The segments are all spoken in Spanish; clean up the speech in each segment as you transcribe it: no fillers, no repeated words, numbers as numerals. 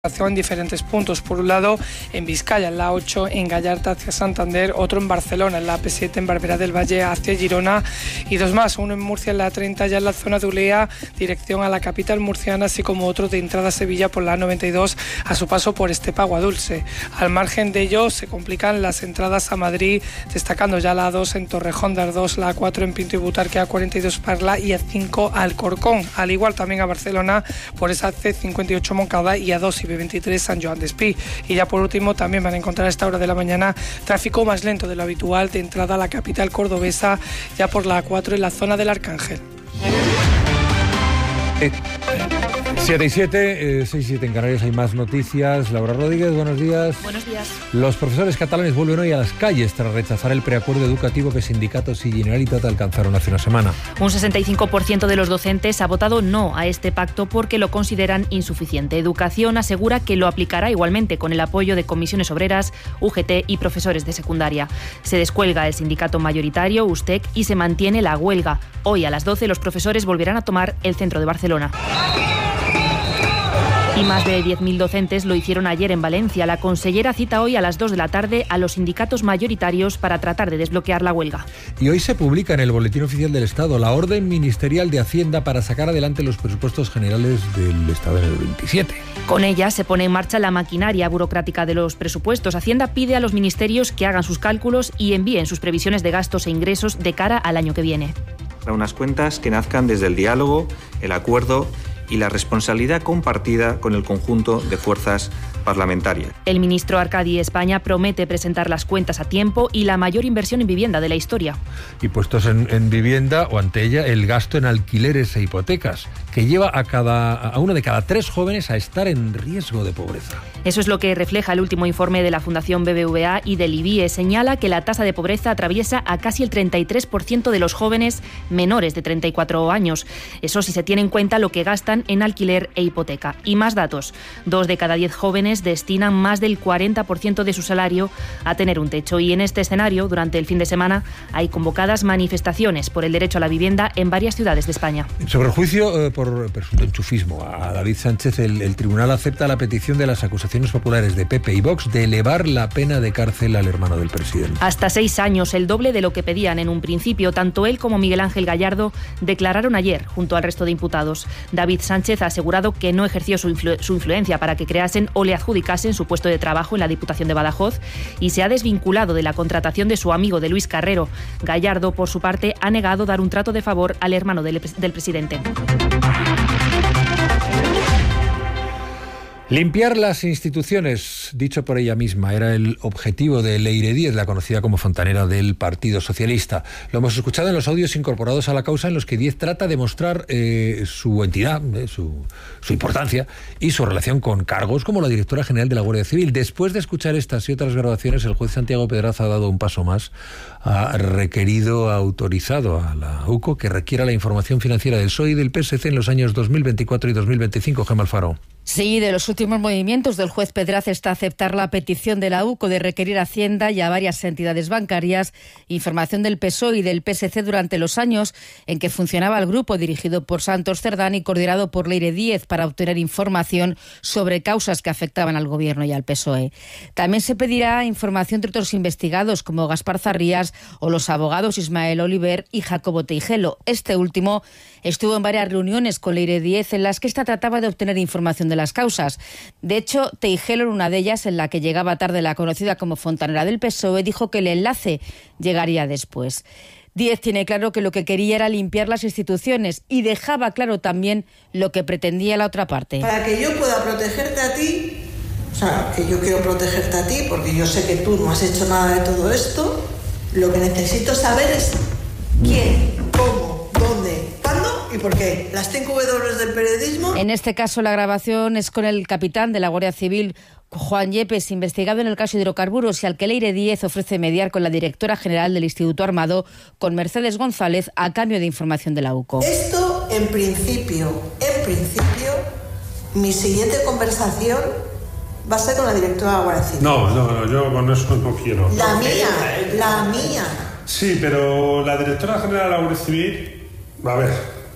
en diferentes puntos. Por un lado, en Vizcaya, en la 8, en Gallarta hacia Santander, otro en Barcelona, en la AP7, en Barberá del Valle hacia Girona, y dos más, uno en Murcia, en la 30, ya en la zona de Ulea, dirección a la capital murciana, así como otro de entrada a Sevilla por la 92, a su paso por Estepa Aguadulce. Al margen de ello, se complican las entradas a Madrid, destacando ya la A2 en Torrejón de Ardoz, la A4 en Pinto y Butarque, A42 Parla y A5 Alcorcón. Al igual también a Barcelona por esa C58 Moncada y A2 y B23 San Joan d'Espí. Y ya por último también van a encontrar a esta hora de la mañana tráfico más lento de lo habitual de entrada a la capital cordobesa, ya por la A4 en la zona del Arcángel. 7 y 7, 6 y 7 en Canarias. Hay más noticias. Laura Rodríguez, buenos días. Buenos días. Los profesores catalanes vuelven hoy a las calles tras rechazar el preacuerdo educativo que sindicatos y Generalitat alcanzaron hace una semana. Un 65% de los docentes ha votado no a este pacto porque lo consideran insuficiente. Educación asegura que lo aplicará igualmente con el apoyo de comisiones obreras, UGT y profesores de secundaria. Se descuelga el sindicato mayoritario, USTEC, y se mantiene la huelga. Hoy a las 12 los profesores volverán a tomar el centro de Barcelona. Y más de 10.000 docentes lo hicieron ayer en Valencia. La consellera cita hoy a las 2 de la tarde a los sindicatos mayoritarios para tratar de desbloquear la huelga. Y hoy se publica en el Boletín Oficial del Estado la orden ministerial de Hacienda para sacar adelante los presupuestos generales del Estado en el 27. Con ella se pone en marcha la maquinaria burocrática de los presupuestos. Hacienda pide a los ministerios que hagan sus cálculos y envíen sus previsiones de gastos e ingresos de cara al año que viene. Unas cuentas que nazcan desde el diálogo, el acuerdo y la responsabilidad compartida con el conjunto de fuerzas parlamentarias. El ministro Arcadi España promete presentar las cuentas a tiempo y la mayor inversión en vivienda de la historia. Y puestos en vivienda, o ante ella, el gasto en alquileres e hipotecas, que lleva a uno de cada 3 jóvenes a estar en riesgo de pobreza. Eso es lo que refleja el último informe de la Fundación BBVA y del IBIE. Señala que la tasa de pobreza atraviesa a casi el 33% de los jóvenes menores de 34 años. Eso si se tiene en cuenta lo que gastan en alquiler e hipoteca. Y más datos. 2 de cada 10 jóvenes destinan más del 40% de su salario a tener un techo. Y en este escenario, durante el fin de semana, hay convocadas manifestaciones por el derecho a la vivienda en varias ciudades de España. Sobre el juicio por presunto enchufismo a David Sánchez, el tribunal acepta la petición de las acusaciones populares de PP y Vox de elevar la pena de cárcel al hermano del presidente. Hasta 6 años, el doble de lo que pedían en un principio. Tanto él como Miguel Ángel Gallardo declararon ayer junto al resto de imputados. David Sánchez ha asegurado que no ejerció su influencia para que creasen o le adjudicasen su puesto de trabajo en la Diputación de Badajoz y se ha desvinculado de la contratación de su amigo de Luis Carrero. Gallardo, por su parte, ha negado dar un trato de favor al hermano del presidente. Limpiar las instituciones, dicho por ella misma, era el objetivo de Leire Díez, la conocida como fontanera del Partido Socialista. Lo hemos escuchado en los audios incorporados a la causa en los que Díez trata de mostrar su entidad, su importancia y su relación con cargos como la directora general de la Guardia Civil. Después de escuchar estas y otras grabaciones, el juez Santiago Pedraza ha dado un paso más. Ha autorizado a la UCO que requiera la información financiera del PSOE y del PSC en los años 2024 y 2025. Gemma Alfaro. Sí, de los últimos movimientos del juez Pedraza está aceptar la petición de la UCO de requerir a Hacienda y a varias entidades bancarias información del PSOE y del PSC durante los años en que funcionaba el grupo dirigido por Santos Cerdán y coordinado por Leire Díez para obtener información sobre causas que afectaban al Gobierno y al PSOE. También se pedirá información de otros investigados como Gaspar Zarrías o los abogados Ismael Oliver y Jacobo Teijelo. Este último estuvo en varias reuniones con Leire Díez en las que ésta trataba de obtener información de las causas. De hecho, Teijelo, en una de ellas, en la que llegaba tarde la conocida como fontanera del PSOE, dijo que el enlace llegaría después. Díez tiene claro que lo que quería era limpiar las instituciones y dejaba claro también lo que pretendía la otra parte. Para que yo pueda protegerte a ti, o sea, que yo quiero protegerte a ti porque yo sé que tú no has hecho nada de todo esto, lo que necesito saber es quién, cómo, dónde, cuándo y por qué. Las 5 W del periodismo. En este caso la grabación es con el capitán de la Guardia Civil, Juan Yepes, investigado en el caso de hidrocarburos y al que Leire Díez ofrece mediar con la directora general del Instituto Armado, con Mercedes González, a cambio de información de la UCO. Esto, en principio, mi siguiente conversación va a ser con la directora de la Guardia Civil. No, yo con eso no quiero. La mía. Sí, pero la directora general de la Guardia Civil, a ver,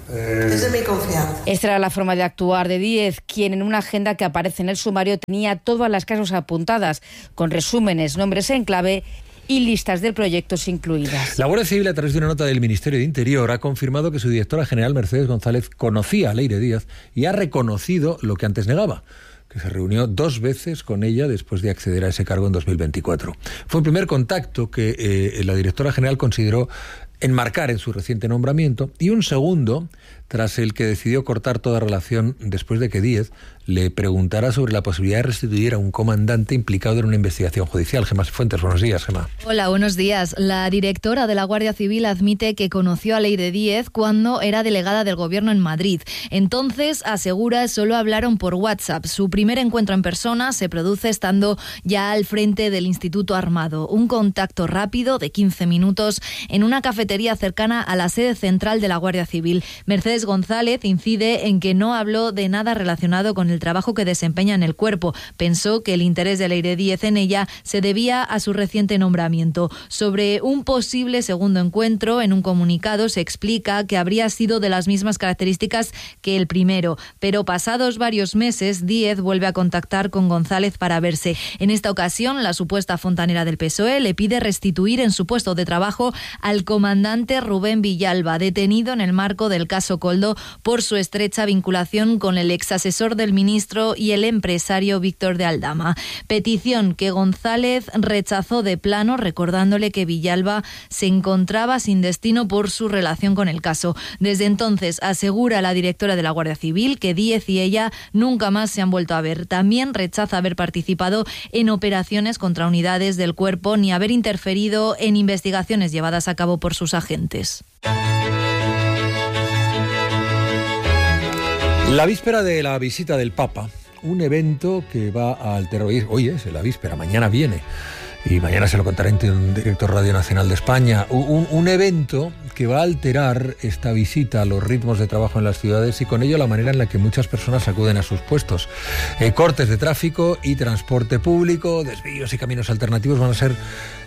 Es de mi confianza. Esta era la forma de actuar de Díez, quien en una agenda que aparece en el sumario tenía todas las causas apuntadas, con resúmenes, nombres en clave y listas de proyectos incluidas. La Guardia Civil, a través de una nota del Ministerio de Interior, ha confirmado que su directora general, Mercedes González, conocía a Leire Díaz y ha reconocido lo que antes negaba, que se reunió 2 veces con ella después de acceder a ese cargo en 2024. Fue el primer contacto que la directora general consideró enmarcar en su reciente nombramiento, y un segundo tras el que decidió cortar toda relación después de que Díez le preguntara sobre la posibilidad de restituir a un comandante implicado en una investigación judicial. Gemma Fuentes, buenos días, Gemma. Hola, buenos días. La directora de la Guardia Civil admite que conoció a Leire Díez cuando era delegada del Gobierno en Madrid. Entonces, asegura, solo hablaron por WhatsApp. Su primer encuentro en persona se produce estando ya al frente del Instituto Armado. Un contacto rápido de 15 minutos en una cafetería cercana a la sede central de la Guardia Civil. Mercedes González incide en que no habló de nada relacionado con el trabajo que desempeña en el cuerpo. Pensó que el interés de Leire Díez en ella se debía a su reciente nombramiento. Sobre un posible segundo encuentro, en un comunicado se explica que habría sido de las mismas características que el primero, pero pasados varios meses, Díez vuelve a contactar con González para verse. En esta ocasión, la supuesta fontanera del PSOE le pide restituir en su puesto de trabajo al comandante Rubén Villalba, detenido en el marco del caso Koldo por su estrecha vinculación con el exasesor del ministro y el empresario Víctor de Aldama. Petición que González rechazó de plano, recordándole que Villalba se encontraba sin destino por su relación con el caso. Desde entonces, asegura la directora de la Guardia Civil que Díez y ella nunca más se han vuelto a ver. También rechaza haber participado en operaciones contra unidades del cuerpo ni haber interferido en investigaciones llevadas a cabo por sus agentes. La víspera de la visita del Papa, un evento que va a alterar, hoy es la víspera, mañana viene, y mañana se lo contaré en directo Radio Nacional de España, un evento que va a alterar esta visita a los ritmos de trabajo en las ciudades y con ello la manera en la que muchas personas acuden a sus puestos. Cortes de tráfico y transporte público, desvíos y caminos alternativos van a ser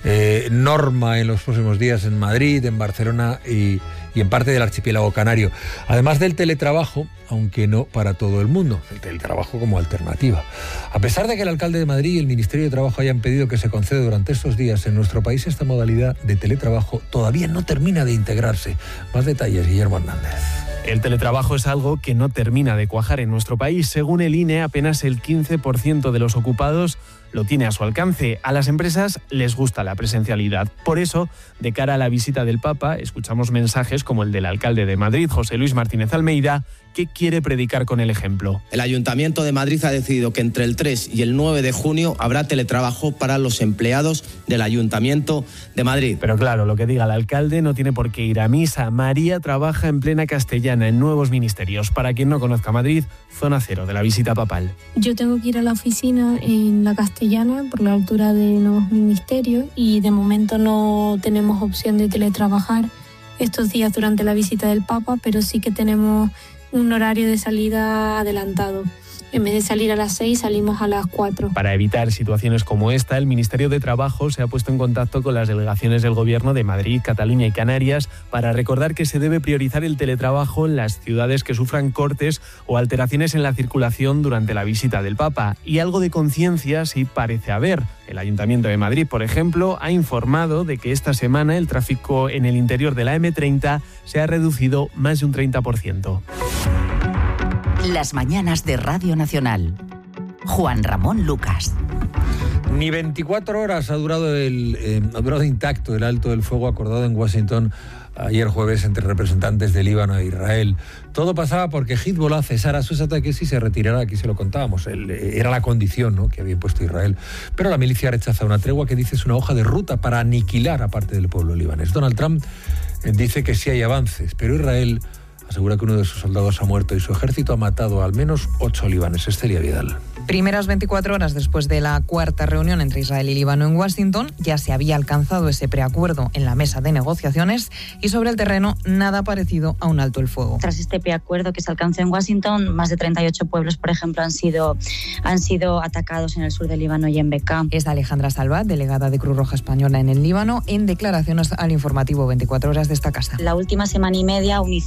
norma en los próximos días en Madrid, en Barcelona y en parte del archipiélago canario. Además del teletrabajo, aunque no para todo el mundo, el teletrabajo como alternativa. A pesar de que el alcalde de Madrid y el Ministerio de Trabajo hayan pedido que se conceda durante estos días, en nuestro país esta modalidad de teletrabajo todavía no termina de integrarse. Más detalles, Guillermo Hernández. El teletrabajo es algo que no termina de cuajar en nuestro país. Según el INE, apenas el 15% de los ocupados lo tiene a su alcance. A las empresas les gusta la presencialidad. Por eso, de cara a la visita del Papa, escuchamos mensajes como el del alcalde de Madrid, José Luis Martínez Almeida, que quiere predicar con el ejemplo. El Ayuntamiento de Madrid ha decidido que entre el 3 y el 9 de junio habrá teletrabajo para los empleados del Ayuntamiento de Madrid. Pero claro, lo que diga el alcalde no tiene por qué ir a misa. María trabaja en plena Castellana, en nuevos ministerios. Para quien no conozca Madrid, zona cero de la visita papal. Yo tengo que ir a la oficina en la Castellana, por la altura de nuevos ministerios, y de momento no tenemos opción de teletrabajar estos días durante la visita del Papa, pero sí que tenemos un horario de salida adelantado. En vez de salir a las 6, salimos a las 4. Para evitar situaciones como esta, el Ministerio de Trabajo se ha puesto en contacto con las delegaciones del Gobierno de Madrid, Cataluña y Canarias para recordar que se debe priorizar el teletrabajo en las ciudades que sufran cortes o alteraciones en la circulación durante la visita del Papa. Y algo de conciencia sí parece haber. El Ayuntamiento de Madrid, por ejemplo, ha informado de que esta semana el tráfico en el interior de la M30 se ha reducido más de un 30%. Las mañanas de Radio Nacional. Juan Ramón Lucas. Ni 24 horas ha durado intacto el alto del fuego acordado en Washington ayer jueves entre representantes del Líbano e Israel. Todo pasaba porque Hezbollah cesara sus ataques y se retirara, aquí se lo contábamos, era la condición, ¿no?, que había impuesto Israel. Pero la milicia rechaza una tregua que dice es una hoja de ruta para aniquilar a parte del pueblo libanés. Donald Trump dice que sí hay avances, pero Israel asegura que uno de sus soldados ha muerto y su ejército ha matado a al menos 8 libaneses. Celia Vidal. Primeras 24 horas después de la cuarta reunión entre Israel y Líbano en Washington, ya se había alcanzado ese preacuerdo en la mesa de negociaciones y sobre el terreno nada parecido a un alto el fuego. Tras este preacuerdo que se alcanzó en Washington, más de 38 pueblos, por ejemplo, han sido atacados en el sur del Líbano y en Bekaa. Es Alejandra Salvat, delegada de Cruz Roja Española en el Líbano, en declaraciones al informativo 24 horas de esta casa. La última semana y media, UNICEF ha reportado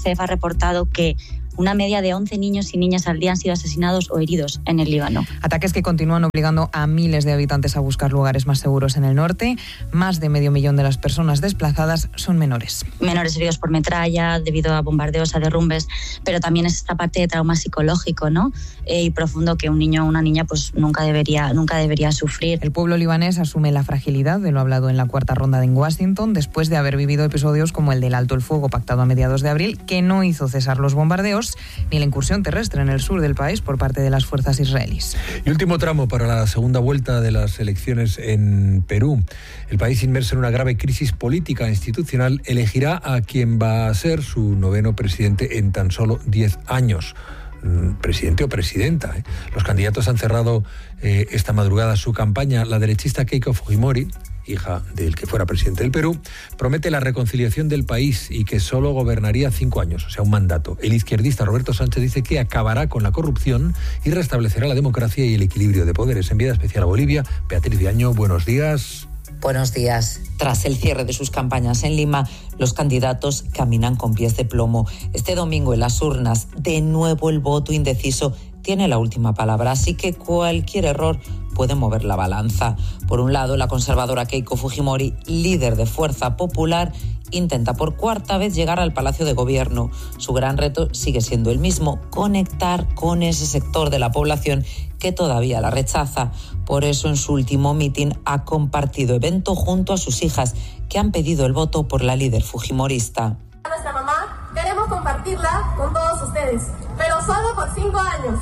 reportado que una media de 11 niños y niñas al día han sido asesinados o heridos en el Líbano. Ataques que continúan obligando a miles de habitantes a buscar lugares más seguros en el norte. Más de 500.000 de las personas desplazadas son menores. Menores heridos por metralla, debido a bombardeos, a derrumbes, pero también es esta parte de trauma psicológico, ¿no? Y profundo que un niño o una niña pues nunca debería sufrir. El pueblo libanés asume la fragilidad de lo hablado en la cuarta ronda en Washington, después de haber vivido episodios como el del alto el fuego pactado a mediados de abril, que no hizo cesar los bombardeos ni la incursión terrestre en el sur del país por parte de las fuerzas israelíes. Y último tramo para la segunda vuelta de las elecciones en Perú. El país, inmerso en una grave crisis política e institucional, elegirá a quien va a ser su 9º presidente en tan solo 10 años. Presidente o presidenta. Los candidatos han cerrado esta madrugada su campaña. La derechista Keiko Fujimori, hija del que fuera presidente del Perú, promete la reconciliación del país y que solo gobernaría 5 años, o sea, un mandato. El izquierdista Roberto Sánchez dice que acabará con la corrupción y restablecerá la democracia y el equilibrio de poderes. Enviada especial a Bolivia, Beatriz Viaño, buenos días. Buenos días. Tras el cierre de sus campañas en Lima, los candidatos caminan con pies de plomo. Este domingo en las urnas, de nuevo el voto indeciso tiene la última palabra, así que cualquier error puede mover la balanza. Por un lado, la conservadora Keiko Fujimori, líder de Fuerza Popular, intenta por cuarta vez llegar al Palacio de Gobierno. Su gran reto sigue siendo el mismo: conectar con ese sector de la población que todavía la rechaza. Por eso, en su último mitin ha compartido evento junto a sus hijas, que han pedido el voto por la líder fujimorista. A nuestra mamá queremos compartirla con todos ustedes, pero solo por 5 años.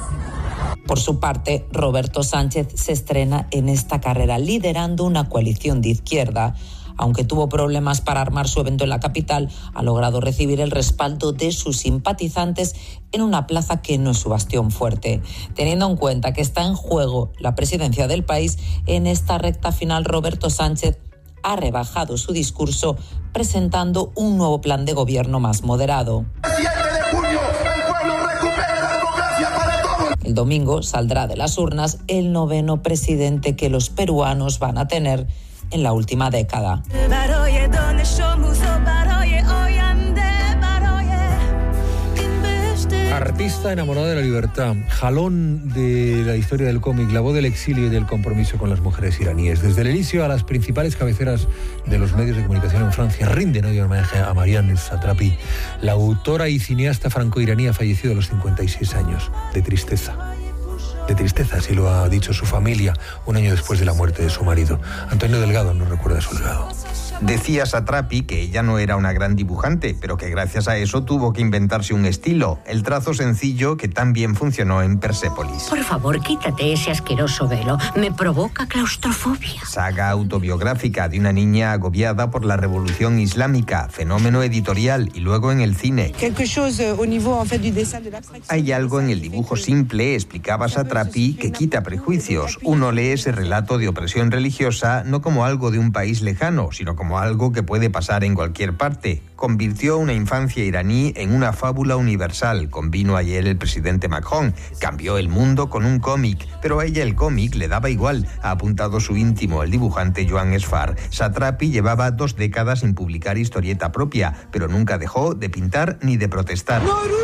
Por su parte, Roberto Sánchez se estrena en esta carrera liderando una coalición de izquierda. Aunque tuvo problemas para armar su evento en la capital, ha logrado recibir el respaldo de sus simpatizantes en una plaza que no es su bastión fuerte. Teniendo en cuenta que está en juego la presidencia del país, en esta recta final Roberto Sánchez ha rebajado su discurso presentando un nuevo plan de gobierno más moderado. El domingo saldrá de las urnas el 9º presidente que los peruanos van a tener en la última década. Artista enamorada de la libertad, jalón de la historia del cómic, la voz del exilio y del compromiso con las mujeres iraníes. Desde el inicio a las principales cabeceras de los medios de comunicación en Francia rinden hoy homenaje a Marianne Satrapi. La autora y cineasta franco-iraní ha fallecido a los 56 años, de tristeza. De tristeza, así lo ha dicho su familia, un año después de la muerte de su marido. Antonio Delgado nos recuerda su legado. Decía Satrapi que ella no era una gran dibujante, pero que gracias a eso tuvo que inventarse un estilo, el trazo sencillo que tan bien funcionó en Persépolis. Por favor, quítate ese asqueroso velo, me provoca claustrofobia. Saga autobiográfica de una niña agobiada por la revolución islámica, fenómeno editorial y luego en el cine. Hay algo en el dibujo simple, explicaba Satrapi, que quita prejuicios. Uno lee ese relato de opresión religiosa no como algo de un país lejano, sino como algo que puede pasar en cualquier parte. Convirtió una infancia iraní en una fábula universal, convino ayer el presidente Macron. Cambió el mundo con un cómic, pero a ella el cómic le daba igual, ha apuntado su íntimo, el dibujante Joan Esfar. Satrapi llevaba 2 décadas sin publicar historieta propia, pero nunca dejó de pintar ni de protestar.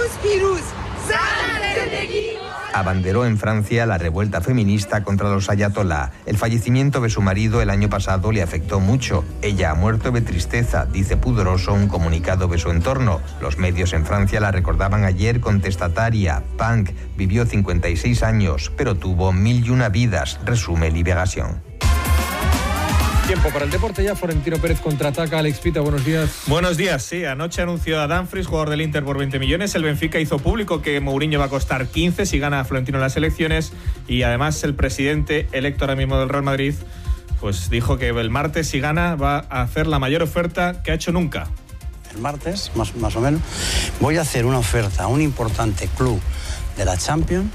Abanderó en Francia la revuelta feminista contra los ayatolá. El fallecimiento de su marido el año pasado le afectó mucho. Ella ha muerto de tristeza, dice pudoroso un comunicado de su entorno. Los medios en Francia la recordaban ayer contestataria, punk. Vivió 56 años, pero tuvo 1001 vidas, resume Liberación. Tiempo para el deporte ya. Florentino Pérez contraataca. Alex Pita, buenos días. Buenos días, sí. Anoche anunció a Dumfries, jugador del Inter, por 20 millones. El Benfica hizo público que Mourinho va a costar 15 si gana a Florentino en las elecciones. Y además el presidente electo ahora mismo del Real Madrid pues dijo que el martes, si gana, va a hacer la mayor oferta que ha hecho nunca. El martes, más o menos, voy a hacer una oferta a un importante club de la Champions,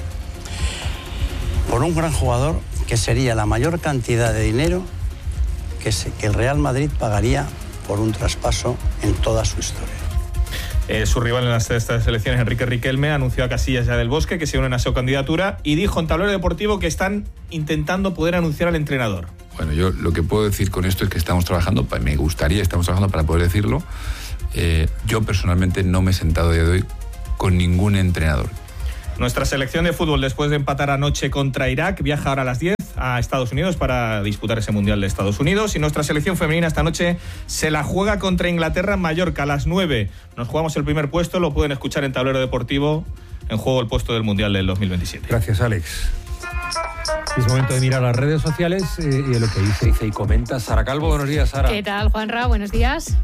por un gran jugador que sería la mayor cantidad de dinero que el Real Madrid pagaría por un traspaso en toda su historia. Su rival en estas elecciones, Enrique Riquelme, anunció a Casillas y a Del Bosque que se unen a su candidatura y dijo en Tablero Deportivo que están intentando poder anunciar al entrenador. Bueno, yo lo que puedo decir con esto es que estamos trabajando para poder decirlo, Yo personalmente no me he sentado a día de hoy con ningún entrenador. Nuestra selección de fútbol, después de empatar anoche contra Irak, viaja ahora a las 10 a Estados Unidos para disputar ese Mundial de Estados Unidos. Y nuestra selección femenina esta noche se la juega contra Inglaterra en Mallorca a las 9. Nos jugamos el primer puesto, lo pueden escuchar en Tablero Deportivo, en juego el puesto del Mundial del 2027. Gracias, Alex. Es momento de mirar las redes sociales y de lo que dice y comenta Sara Calvo. Buenos días, Sara. ¿Qué tal, Juanra? Buenos días.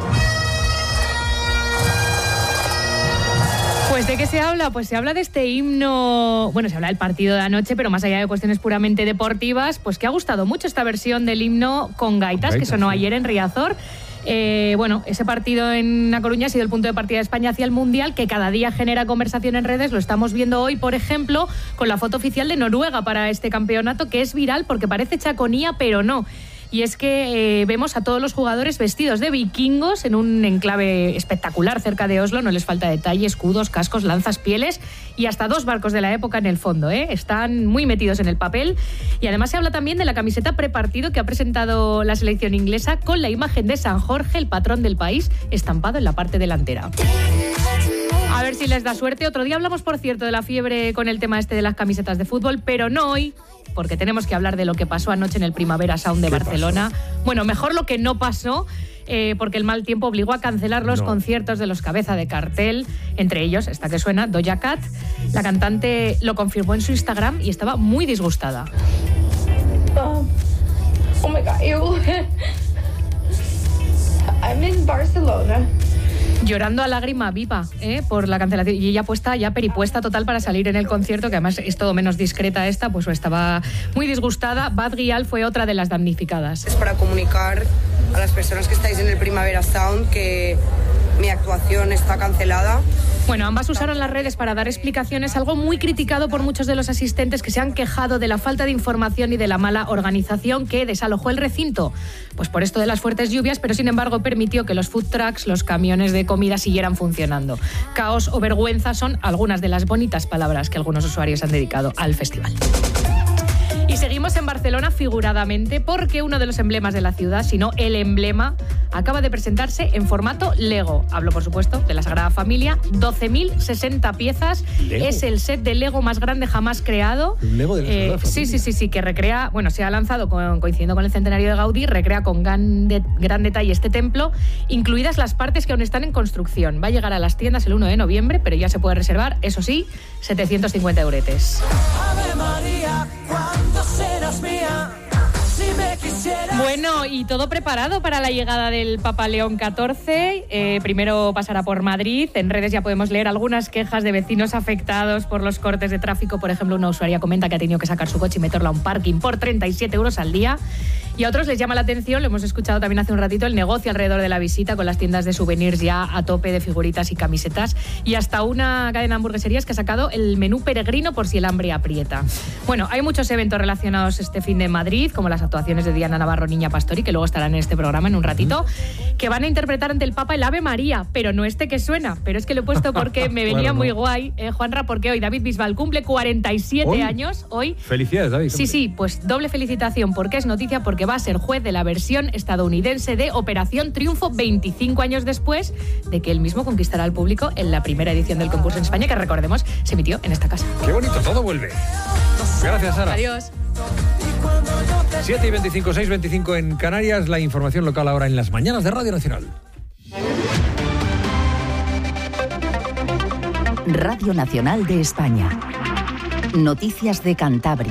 Pues ¿de qué se habla? Pues se habla de este himno, bueno, se habla del partido de anoche, pero más allá de cuestiones puramente deportivas, pues que ha gustado mucho esta versión del himno con gaitas, que sonó ayer en Riazor. Bueno, ese partido en A Coruña ha sido el punto de partida de España hacia el Mundial, que cada día genera conversación en redes. Lo estamos viendo hoy, por ejemplo, con la foto oficial de Noruega para este campeonato, que es viral porque parece chaconía, pero no. Y es que vemos a todos los jugadores vestidos de vikingos en un enclave espectacular cerca de Oslo. No les falta detalle, escudos, cascos, lanzas, pieles y hasta 2 barcos de la época en el fondo, ¿eh? Están muy metidos en el papel. Y además se habla también de la camiseta prepartido que ha presentado la selección inglesa con la imagen de San Jorge, el patrón del país, estampado en la parte delantera. A ver si les da suerte. Otro día hablamos, por cierto, de la fiebre con el tema este de las camisetas de fútbol, pero no hoy, porque tenemos que hablar de lo que pasó anoche en el Primavera Sound de Barcelona. Pasó? Bueno, mejor lo que no pasó, porque el mal tiempo obligó a cancelar los conciertos de los cabeza de cartel, entre ellos esta que suena, Doja Cat. La cantante lo confirmó en su Instagram y estaba muy disgustada. Oh my God, I'm in Barcelona. Llorando a lágrima viva por la cancelación, y ella puesta ya peripuesta total para salir en el concierto, que además es todo menos discreta esta, pues estaba muy disgustada. Bad Gyal fue otra de las damnificadas. Es para comunicar a las personas que estáis en el Primavera Sound que mi actuación está cancelada. Bueno, ambas usaron las redes para dar explicaciones, algo muy criticado por muchos de los asistentes que se han quejado de la falta de información y de la mala organización que desalojó el recinto. Pues por esto de las fuertes lluvias, pero sin embargo permitió que los food trucks, los camiones de comida siguieran funcionando. Caos o vergüenza son algunas de las bonitas palabras que algunos usuarios han dedicado al festival. Y seguimos en Barcelona figuradamente porque uno de los emblemas de la ciudad, si no el emblema, acaba de presentarse en formato Lego. Hablo, por supuesto, de la Sagrada Familia. 12.060 piezas. ¿Lego? Es el set de Lego más grande jamás creado. ¿Un Lego de la Sagrada Familia? Sí, que recrea, bueno, se ha lanzado coincidiendo con el centenario de Gaudí, recrea con gran detalle este templo, incluidas las partes que aún están en construcción. Va a llegar a las tiendas el 1 de noviembre, pero ya se puede reservar, eso sí, 750 euretes. Ave María, ¿cuándo serás mía? Si me quisieras... Bueno, y todo preparado para la llegada del Papa León XIV. Primero pasará por Madrid. En redes ya podemos leer algunas quejas de vecinos afectados por los cortes de tráfico. Por ejemplo, una usuaria comenta que ha tenido que sacar su coche y meterlo a un parking por 37 euros al día. Y a otros les llama la atención, lo hemos escuchado también hace un ratito, el negocio alrededor de la visita, con las tiendas de souvenirs ya a tope de figuritas y camisetas, y hasta una cadena de hamburgueserías que ha sacado el menú peregrino por si el hambre aprieta. Bueno, hay muchos eventos relacionados este fin de Madrid, como las actuaciones de Diana Navarro, Niña Pastori, que luego estarán en este programa en un ratito, que van a interpretar ante el Papa el Ave María, pero no este que suena, pero es que lo he puesto porque me venía muy guay, Juanra, porque hoy David Bisbal cumple 47 años, hoy. Felicidades, David. Sí, pues doble felicitación, porque es noticia, porque va a ser juez de la versión estadounidense de Operación Triunfo 25 años después de que él mismo conquistara al público en la primera edición del concurso en España, que recordemos se emitió en esta casa. Qué bonito, todo vuelve. Gracias, Sara. Adiós. 7:25, 6:25 en Canarias. La información local ahora en las mañanas de Radio Nacional. Radio Nacional de España. Noticias de Cantabria.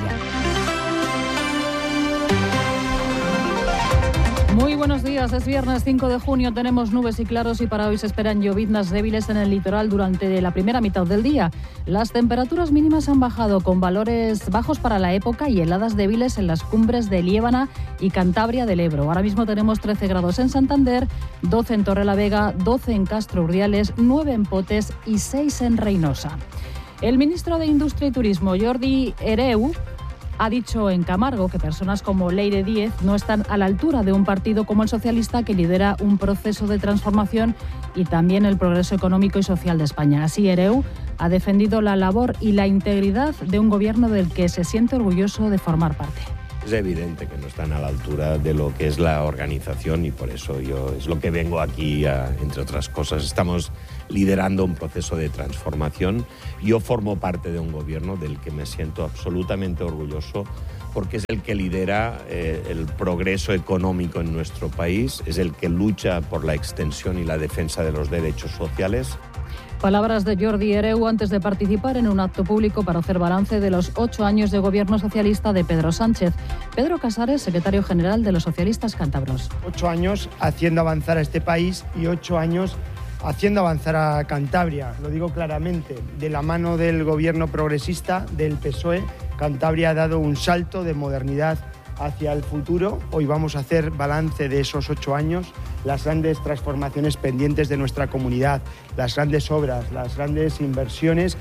Muy buenos días, es viernes 5 de junio, tenemos nubes y claros y para hoy se esperan lloviznas débiles en el litoral durante la primera mitad del día. Las temperaturas mínimas han bajado con valores bajos para la época y heladas débiles en las cumbres de Liébana y Cantabria del Ebro. Ahora mismo tenemos 13 grados en Santander, 12 en Torrelavega, 12 en Castro Urdiales, 9 en Potes y 6 en Reynosa. El ministro de Industria y Turismo, Jordi Hereu, ha dicho en Camargo que personas como Leire Díez no están a la altura de un partido como el socialista que lidera un proceso de transformación y también el progreso económico y social de España. Así, Hereu ha defendido la labor y la integridad de un gobierno del que se siente orgulloso de formar parte. es evidente que no están a la altura de lo que es la organización y por eso yo es lo que vengo aquí, entre otras cosas. Estamos liderando un proceso de transformación. Yo formo parte de un gobierno del que me siento absolutamente orgulloso porque es el que lidera el progreso económico en nuestro país, es el que lucha por la extensión y la defensa de los derechos sociales. Palabras de Jordi Hereu antes de participar en un acto público para hacer balance de los 8 años de gobierno socialista de Pedro Sánchez. Pedro Casares, secretario general de los socialistas cántabros. 8 años haciendo avanzar a este país y 8 años haciendo avanzar a Cantabria. Lo digo claramente, de la mano del gobierno progresista del PSOE, Cantabria ha dado un salto de modernidad hacia el futuro. Hoy vamos a hacer balance de esos 8 años, las grandes transformaciones pendientes de nuestra comunidad, las grandes obras, las grandes inversiones.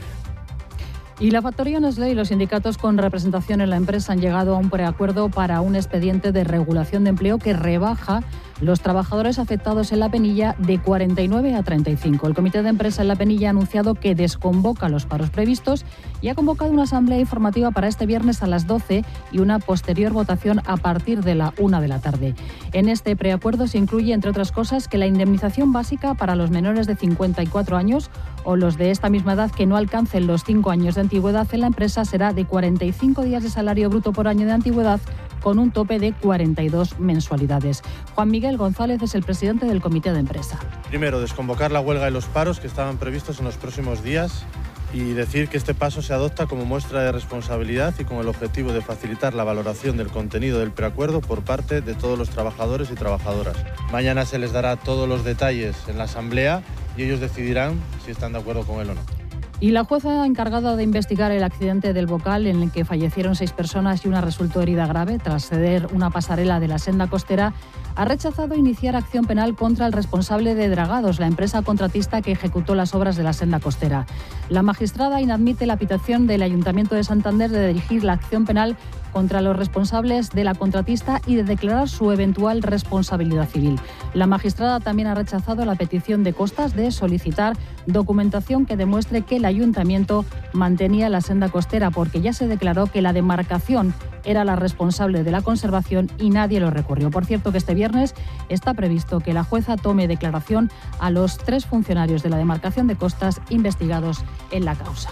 Y la factoría Nestlé y los sindicatos con representación en la empresa han llegado a un preacuerdo para un expediente de regulación de empleo que rebaja los trabajadores afectados en La Penilla de 49 a 35. El comité de empresa en La Penilla ha anunciado que desconvoca los paros previstos y ha convocado una asamblea informativa para este viernes a las 12 y una posterior votación a partir de la 1 de la tarde. En este preacuerdo se incluye, entre otras cosas, que la indemnización básica para los menores de 54 años o los de esta misma edad que no alcancen los 5 años de antigüedad en la empresa será de 45 días de salario bruto por año de antigüedad, con un tope de 42 mensualidades. Juan Miguel González es el presidente del comité de empresa. Primero, desconvocar la huelga y los paros que estaban previstos en los próximos días y decir que este paso se adopta como muestra de responsabilidad y con el objetivo de facilitar la valoración del contenido del preacuerdo por parte de todos los trabajadores y trabajadoras. Mañana se les dará todos los detalles en la asamblea y ellos decidirán si están de acuerdo con él o no. Y la jueza encargada de investigar el accidente del Bocal, en el que fallecieron 6 personas y una resultó herida grave tras ceder una pasarela de la senda costera, ha rechazado iniciar acción penal contra el responsable de Dragados, la empresa contratista que ejecutó las obras de la senda costera. La magistrada inadmite la petición del Ayuntamiento de Santander de dirigir la acción penal contra los responsables de la contratista y de declarar su eventual responsabilidad civil. La magistrada también ha rechazado la petición de Costas de solicitar documentación que demuestre que el Ayuntamiento mantenía la senda costera, porque ya se declaró que la demarcación era la responsable de la conservación y nadie lo recurrió. Por cierto, que este viernes está previsto que la jueza tome declaración a los 3 funcionarios de la demarcación de Costas investigados en la causa.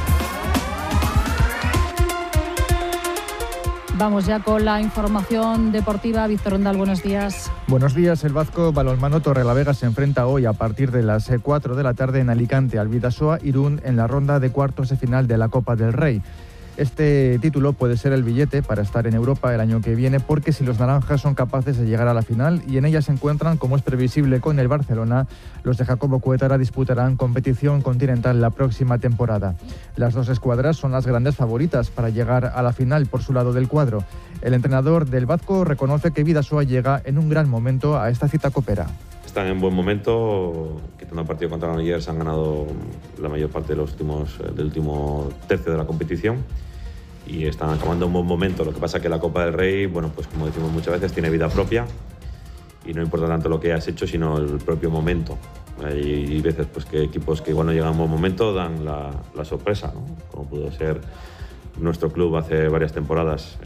Vamos ya con la información deportiva. Víctor Ondal, buenos días. Buenos días. El Vasco Balonmano Torrelavega se enfrenta hoy a partir de las 4 de la tarde en Alicante al Bidasoa Irún en la ronda de cuartos de final de la Copa del Rey. Este título puede ser el billete para estar en Europa el año que viene, porque si los naranjas son capaces de llegar a la final y en ella se encuentran, como es previsible con el Barcelona, los de Jacobo Cuétara disputarán competición continental la próxima temporada. Las 2 escuadras son las grandes favoritas para llegar a la final por su lado del cuadro. El entrenador del Vasco reconoce que Bidasoa llega en un gran momento a esta cita copera. Están en buen momento, quitando el partido contra Granollers han ganado la mayor parte del último tercio de la competición y están acabando un buen momento. Lo que pasa es que la Copa del Rey, bueno, pues como decimos muchas veces, tiene vida propia y no importa tanto lo que has hecho, sino el propio momento. Hay veces pues que equipos que igual no llegan a un buen momento dan la sorpresa, ¿no? Como pudo ser nuestro club hace varias temporadas.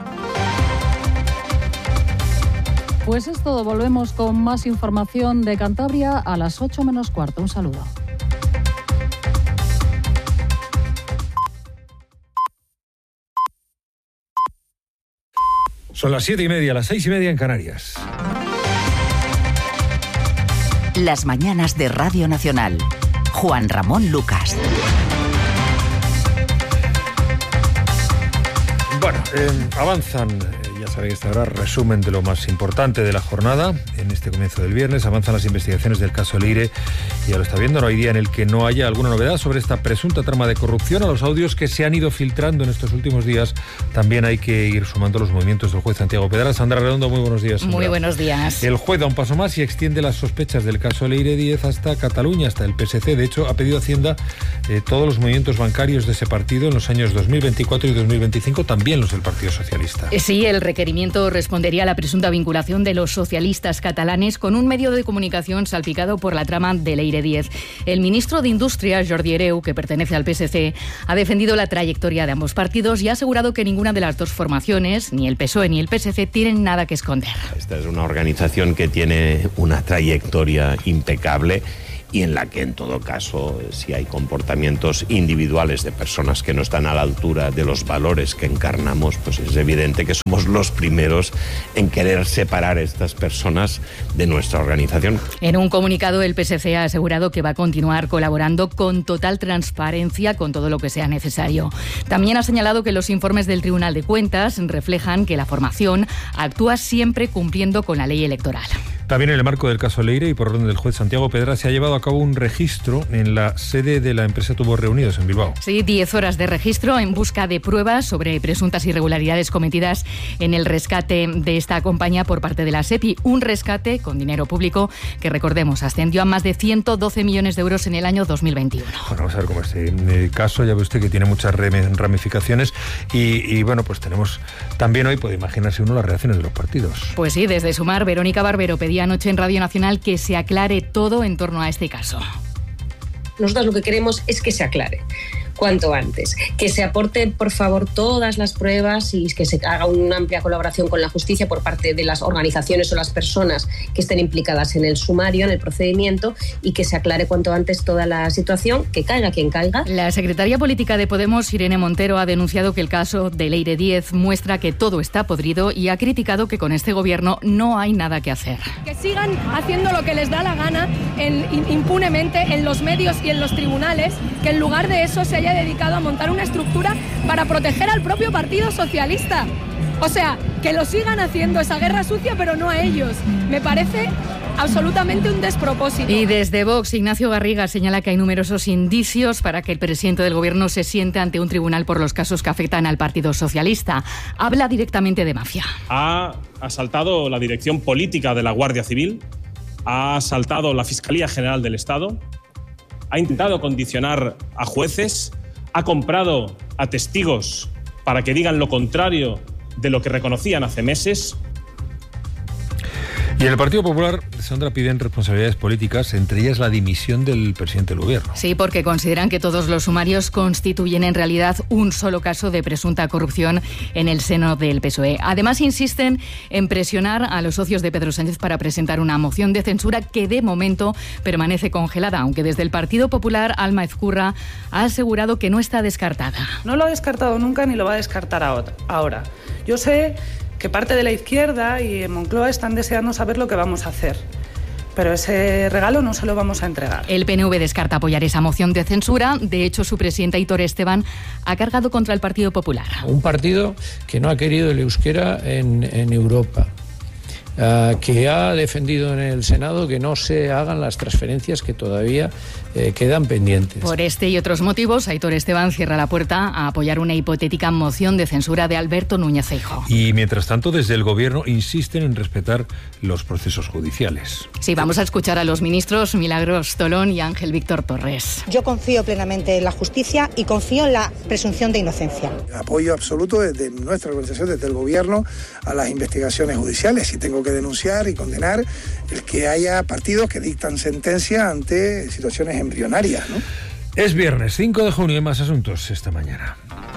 Pues es todo, volvemos con más información de Cantabria a las 8 menos cuarto. Un saludo. Son las 7:30, las 6:30 en Canarias. Las mañanas de Radio Nacional. Juan Ramón Lucas. Bueno, avanzan, ya sabéis, esta hora resumen de lo más importante de la jornada. En este comienzo del viernes avanzan las investigaciones del caso Leire. Ya lo está viendo, no hay día en el que no haya alguna novedad sobre esta presunta trama de corrupción. A los audios que se han ido filtrando en estos últimos días también hay que ir sumando los movimientos del juez Santiago Pedral. Sandra Redondo, muy buenos días. Sandra. Muy buenos días. El juez da un paso más y extiende las sospechas del caso Leire 10 hasta Cataluña, hasta el PSC. De hecho, ha pedido a Hacienda todos los movimientos bancarios de ese partido en los años 2024 y 2025, también los del Partido Socialista. Sí, el requerimiento respondería a la presunta vinculación de los socialistas catalanes con un medio de comunicación salpicado por la trama de Leire Díez. El ministro de Industria, Jordi Hereu, que pertenece al PSC, ha defendido la trayectoria de ambos partidos y ha asegurado que ninguna de las dos formaciones, ni el PSOE ni el PSC, tienen nada que esconder. Esta es una organización que tiene una trayectoria impecable y en la que, en todo caso, si hay comportamientos individuales de personas que no están a la altura de los valores que encarnamos, pues es evidente que somos los primeros en querer separar a estas personas de nuestra organización. En un comunicado, el PSC ha asegurado que va a continuar colaborando con total transparencia con todo lo que sea necesario. También ha señalado que los informes del Tribunal de Cuentas reflejan que la formación actúa siempre cumpliendo con la ley electoral. También en el marco del caso Leire y por orden del juez Santiago Pedra se ha llevado a cabo un registro en la sede de la empresa Tubos Reunidos en Bilbao. Sí, 10 horas de registro en busca de pruebas sobre presuntas irregularidades cometidas en el rescate de esta compañía por parte de la SEPI. Un rescate con dinero público que, recordemos, ascendió a más de 112 millones de euros en el año 2021. Bueno, vamos a ver cómo es este caso. Ya ve usted que tiene muchas ramificaciones y bueno, pues tenemos también hoy, puede imaginarse uno, las reacciones de los partidos. Pues sí, desde Sumar, Verónica Barbero pedía anoche en Radio Nacional que se aclare todo en torno a este caso. Nosotros lo que queremos es que se aclare cuanto antes, que se aporten por favor todas las pruebas y que se haga una amplia colaboración con la justicia por parte de las organizaciones o las personas que estén implicadas en el sumario, en el procedimiento, y que se aclare cuanto antes toda la situación, que caiga quien caiga. La secretaria política de Podemos, Irene Montero, ha denunciado que el caso de Leire Díez muestra que todo está podrido y ha criticado que con este gobierno no hay nada que hacer. Que sigan haciendo lo que les da la gana impunemente en los medios y en los tribunales, que en lugar de eso se haya dedicado a montar una estructura para proteger al propio Partido Socialista. O sea, que lo sigan haciendo esa guerra sucia, pero no a ellos. Me parece absolutamente un despropósito. Y desde Vox, Ignacio Garriga señala que hay numerosos indicios para que el presidente del gobierno se siente ante un tribunal por los casos que afectan al Partido Socialista. Habla directamente de mafia. Ha asaltado la dirección política de la Guardia Civil, ha asaltado la Fiscalía General del Estado, ha intentado condicionar a jueces, ha comprado a testigos para que digan lo contrario de lo que reconocían hace meses. Y en el Partido Popular, Sandra, piden responsabilidades políticas, entre ellas la dimisión del presidente del gobierno. Sí, porque consideran que todos los sumarios constituyen en realidad un solo caso de presunta corrupción en el seno del PSOE. Además, insisten en presionar a los socios de Pedro Sánchez para presentar una moción de censura que de momento permanece congelada, aunque desde el Partido Popular, Alma Ezcurra ha asegurado que no está descartada. No lo ha descartado nunca ni lo va a descartar ahora. Yo sé que parte de la izquierda y en Moncloa están deseando saber lo que vamos a hacer. Pero ese regalo no se lo vamos a entregar. El PNV descarta apoyar esa moción de censura. De hecho, su presidente Aitor Esteban ha cargado contra el Partido Popular. Un partido que no ha querido el euskera en Europa. Que ha defendido en el Senado que no se hagan las transferencias que todavía quedan pendientes. Por este y otros motivos, Aitor Esteban cierra la puerta a apoyar una hipotética moción de censura de Alberto Núñez Feijóo. Y mientras tanto, desde el Gobierno insisten en respetar los procesos judiciales. Sí, vamos a escuchar a los ministros Milagros Tolón y Ángel Víctor Torres. Yo confío plenamente en la justicia y confío en la presunción de inocencia. Apoyo absoluto desde nuestra organización, desde el Gobierno, a las investigaciones judiciales. Y tengo que denunciar y condenar el que haya partidos que dictan sentencia ante situaciones embrionarias, ¿no? Es viernes 5 de junio y más asuntos esta mañana.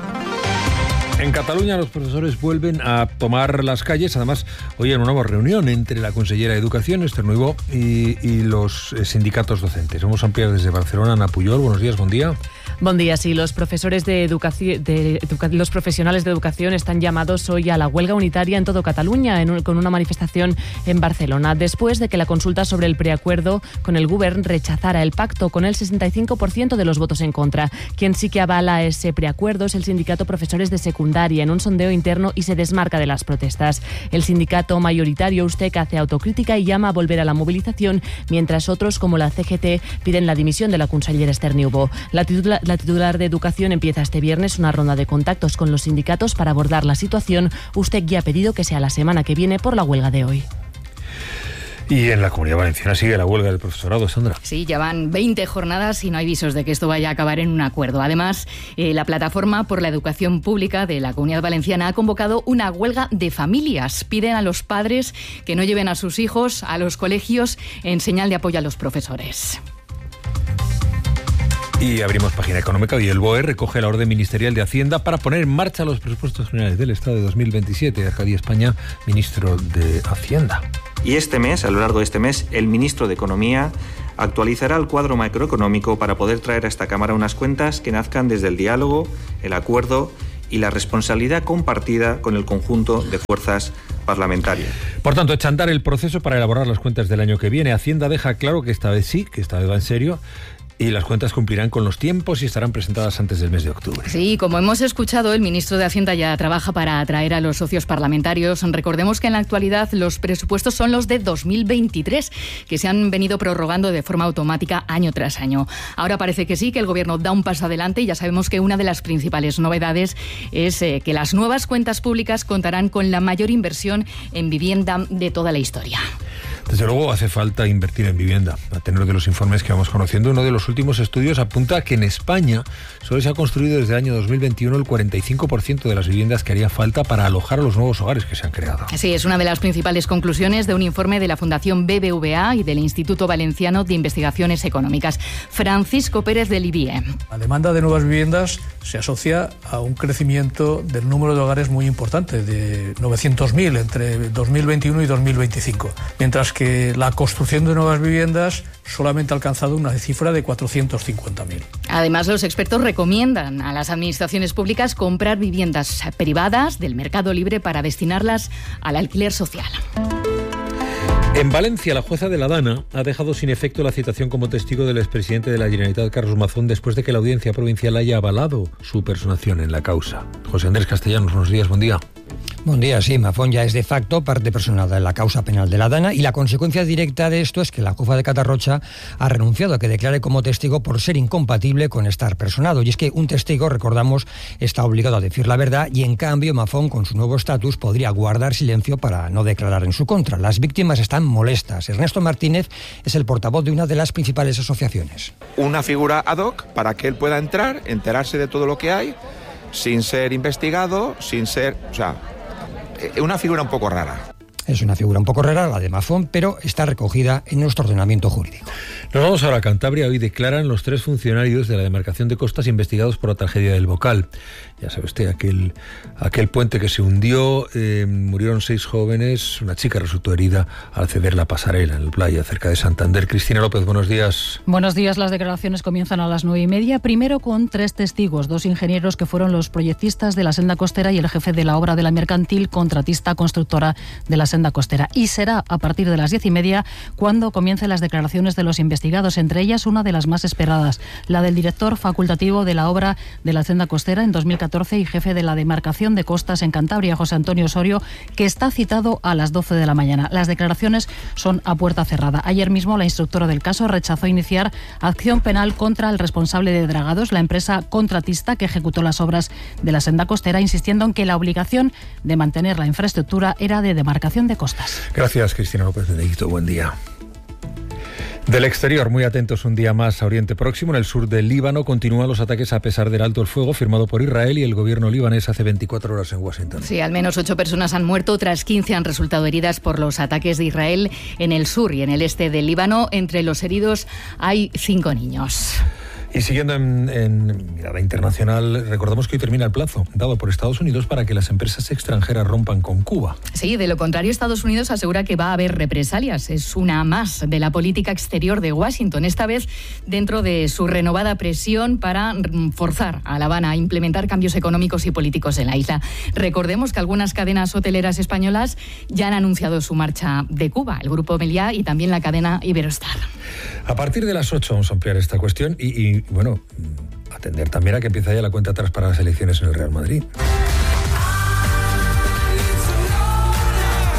En Cataluña los profesores vuelven a tomar las calles, además hoy en una nueva reunión entre la consellera de Educación, Esther Nuibó, y los sindicatos docentes. Vamos a ampliar desde Barcelona, Ana Puyol. Buenos días, buen día. Buen día, sí. Los profesores los profesionales de educación están llamados hoy a la huelga unitaria en todo Cataluña, con una manifestación en Barcelona, después de que la consulta sobre el preacuerdo con el Govern rechazara el pacto, con el 65% de los votos en contra. Quien sí que avala ese preacuerdo es el sindicato Profesores de Secundaria, en un sondeo interno, y se desmarca de las protestas. El sindicato mayoritario, USTEC, hace autocrítica y llama a volver a la movilización, mientras otros, como la CGT, piden la dimisión de la consellera Esther Niubó. La titular de Educación empieza este viernes una ronda de contactos con los sindicatos para abordar la situación. USTEC ya ha pedido que sea la semana que viene por la huelga de hoy. Y en la Comunidad Valenciana sigue la huelga del profesorado, Sandra. Sí, ya van 20 jornadas y no hay visos de que esto vaya a acabar en un acuerdo. Además, la Plataforma por la Educación Pública de la Comunidad Valenciana ha convocado una huelga de familias. Piden a los padres que no lleven a sus hijos a los colegios en señal de apoyo a los profesores. Y abrimos página económica y el BOE recoge la orden ministerial de Hacienda para poner en marcha los presupuestos generales del Estado de 2027. Arcadio España, ministro de Hacienda. Y este mes, a lo largo de este mes, el ministro de Economía actualizará el cuadro macroeconómico para poder traer a esta Cámara unas cuentas que nazcan desde el diálogo, el acuerdo y la responsabilidad compartida con el conjunto de fuerzas parlamentarias. Por tanto, echar a andar el proceso para elaborar las cuentas del año que viene. Hacienda deja claro que esta vez sí, que esta vez va en serio. Y las cuentas cumplirán con los tiempos y estarán presentadas antes del mes de octubre. Sí, como hemos escuchado, el ministro de Hacienda ya trabaja para atraer a los socios parlamentarios. Recordemos que en la actualidad los presupuestos son los de 2023, que se han venido prorrogando de forma automática año tras año. Ahora parece que sí, que el Gobierno da un paso adelante y ya sabemos que una de las principales novedades es que las nuevas cuentas públicas contarán con la mayor inversión en vivienda de toda la historia. Desde luego hace falta invertir en vivienda. A tenor de los informes que vamos conociendo, uno de los últimos estudios apunta que en España solo se ha construido desde el año 2021 el 45% de las viviendas que haría falta para alojar a los nuevos hogares que se han creado. Sí, es una de las principales conclusiones de un informe de la Fundación BBVA y del Instituto Valenciano de Investigaciones Económicas. Francisco Pérez del IBIE. La demanda de nuevas viviendas se asocia a un crecimiento del número de hogares muy importante, de 900.000 entre 2021 y 2025, mientras que la construcción de nuevas viviendas solamente ha alcanzado una cifra de 450.000. Además, los expertos recomiendan a las administraciones públicas comprar viviendas privadas del mercado libre para destinarlas al alquiler social. En Valencia, la jueza de la Dana ha dejado sin efecto la citación como testigo del expresidente de la Generalitat, Carlos Mazón, después de que la Audiencia Provincial haya avalado su personación en la causa. José Andrés Castellanos, buenos días, buen día. Buen día, sí, Mazón ya es de facto parte personada en la causa penal de la Dana y la consecuencia directa de esto es que la jueza de Catarrocha ha renunciado a que declare como testigo por ser incompatible con estar personado. Y es que un testigo, recordamos, está obligado a decir la verdad y en cambio Mazón, con su nuevo estatus, podría guardar silencio para no declarar en su contra. Las víctimas están molestas. Ernesto Martínez es el portavoz de una de las principales asociaciones. Una figura ad hoc para que él pueda entrar, enterarse de todo lo que hay, sin ser investigado, sin ser... O sea, una figura un poco rara. Es una figura un poco rara, la de Mazón, pero está recogida en nuestro ordenamiento jurídico. Nos vamos ahora a Cantabria. Hoy declaran los 3 funcionarios de la demarcación de Costas investigados por la tragedia del Bocal. Ya sabe usted, aquel puente que se hundió, murieron 6 jóvenes, una chica resultó herida al ceder la pasarela en la playa cerca de Santander. Cristina López, buenos días. Buenos días, las declaraciones comienzan a las 9:30, primero con 3 testigos, 2 ingenieros que fueron los proyectistas de la senda costera y el jefe de la obra de la mercantil contratista constructora de la senda costera. Y será a partir de las 10:30 cuando comiencen las declaraciones de los investigados, entre ellas una de las más esperadas, la del director facultativo de la obra de la senda costera en 2014 y jefe de la demarcación de costas en Cantabria, José Antonio Osorio, que está citado a las 12 de la mañana. Las declaraciones son a puerta cerrada. Ayer mismo la instructora del caso rechazó iniciar acción penal contra el responsable de Dragados, la empresa contratista que ejecutó las obras de la senda costera, insistiendo en que la obligación de mantener la infraestructura era de demarcación de costas. Gracias, Cristina López Benedicto. Buen día. Del exterior, muy atentos un día más a Oriente Próximo. En el sur del Líbano continúan los ataques a pesar del alto el fuego firmado por Israel y el gobierno libanés hace 24 horas en Washington. Sí, al menos 8 personas han muerto, otras 15 han resultado heridas por los ataques de Israel en el sur y en el este del Líbano. Entre los heridos hay 5 niños. Y siguiendo en mirada internacional, recordamos que hoy termina el plazo dado por Estados Unidos para que las empresas extranjeras rompan con Cuba. Sí, de lo contrario, Estados Unidos asegura que va a haber represalias. Es una más de la política exterior de Washington, esta vez dentro de su renovada presión para forzar a La Habana a implementar cambios económicos y políticos en la isla. Recordemos que algunas cadenas hoteleras españolas ya han anunciado su marcha de Cuba, el Grupo Meliá y también la cadena Iberostar. A partir de las 8 vamos a ampliar esta cuestión y bueno, atender también a que empieza ya la cuenta atrás para las elecciones en el Real Madrid. El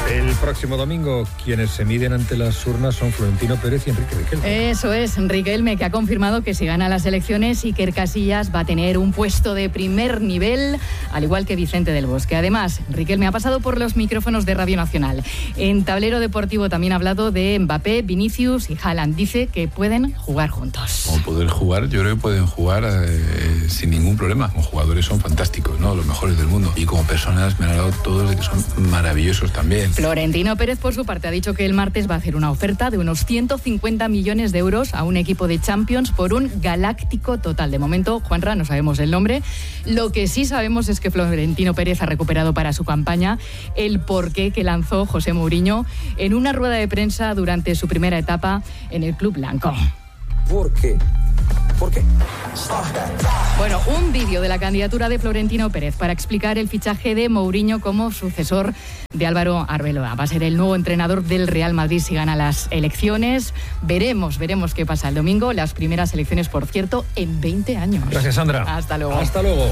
próximo domingo, quienes se miden ante las urnas son Florentino Pérez y Enrique Riquelme. Eso es, Riquelme, que ha confirmado que si gana las elecciones, Iker Casillas va a tener un puesto de primer nivel, al igual que Vicente del Bosque. Además, Riquelme ha pasado por los micrófonos de Radio Nacional. En Tablero Deportivo también ha hablado de Mbappé, Vinicius y Haaland. Dice que pueden jugar juntos. Como poder jugar, yo creo que pueden jugar sin ningún problema. Como jugadores son fantásticos, ¿no? Los mejores del mundo. Y como personas me han hablado todos de que son maravillosos también. Florentino Pérez, por su parte, ha dicho que el martes va a hacer una oferta de unos 150 millones de euros a un equipo de Champions por un galáctico total. De momento, Juanra, no sabemos el nombre. Lo que sí sabemos es que Florentino Pérez ha recuperado para su campaña el porqué que lanzó José Mourinho en una rueda de prensa durante su primera etapa en el club blanco. ¿Por qué? ¿Por qué? Bueno, un vídeo de la candidatura de Florentino Pérez para explicar el fichaje de Mourinho como sucesor de Álvaro Arbeloa. Va a ser el nuevo entrenador del Real Madrid si gana las elecciones. Veremos qué pasa el domingo. Las primeras elecciones, por cierto, en 20 años. Gracias, Sandra. Hasta luego. Hasta luego.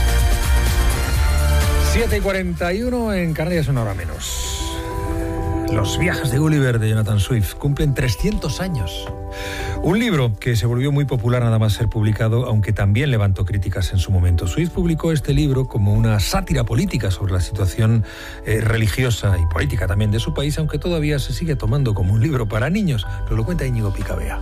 7:41 en Canarias, una hora menos. Los viajes de Gulliver de Jonathan Swift cumplen 300 años. Un libro que se volvió muy popular nada más ser publicado, aunque también levantó críticas en su momento. Swift publicó este libro como una sátira política sobre la situación religiosa y política también de su país, aunque todavía se sigue tomando como un libro para niños. Nos lo cuenta Íñigo Picabea.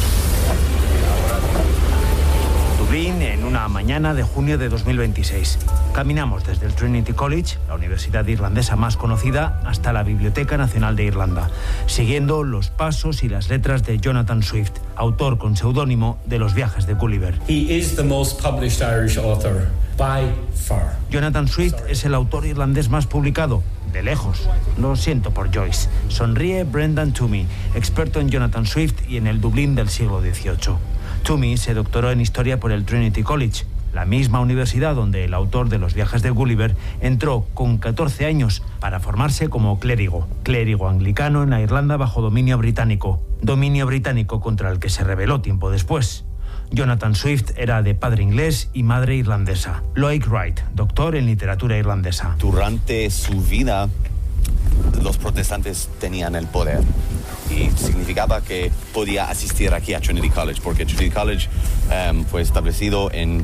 Dublín en una mañana de junio de 2026. Caminamos desde el Trinity College, la universidad irlandesa más conocida, hasta la Biblioteca Nacional de Irlanda, siguiendo los pasos y las letras de Jonathan Swift, autor con seudónimo de Los viajes de Gulliver. He is the most published Irish author by far. Jonathan Swift es el autor irlandés más publicado, de lejos. Lo siento por Joyce. Sonríe Brendan Toomey, experto en Jonathan Swift y en el Dublín del siglo XVIII. Toomey se doctoró en Historia por el Trinity College, la misma universidad donde el autor de Los viajes de Gulliver entró con 14 años para formarse como clérigo anglicano en la Irlanda bajo dominio británico contra el que se rebeló tiempo después. Jonathan Swift era de padre inglés y madre irlandesa. Loic Wright, doctor en literatura irlandesa. Durante su vida, los protestantes tenían el poder y significaba que podía asistir aquí a Trinity College, porque Trinity College fue establecido en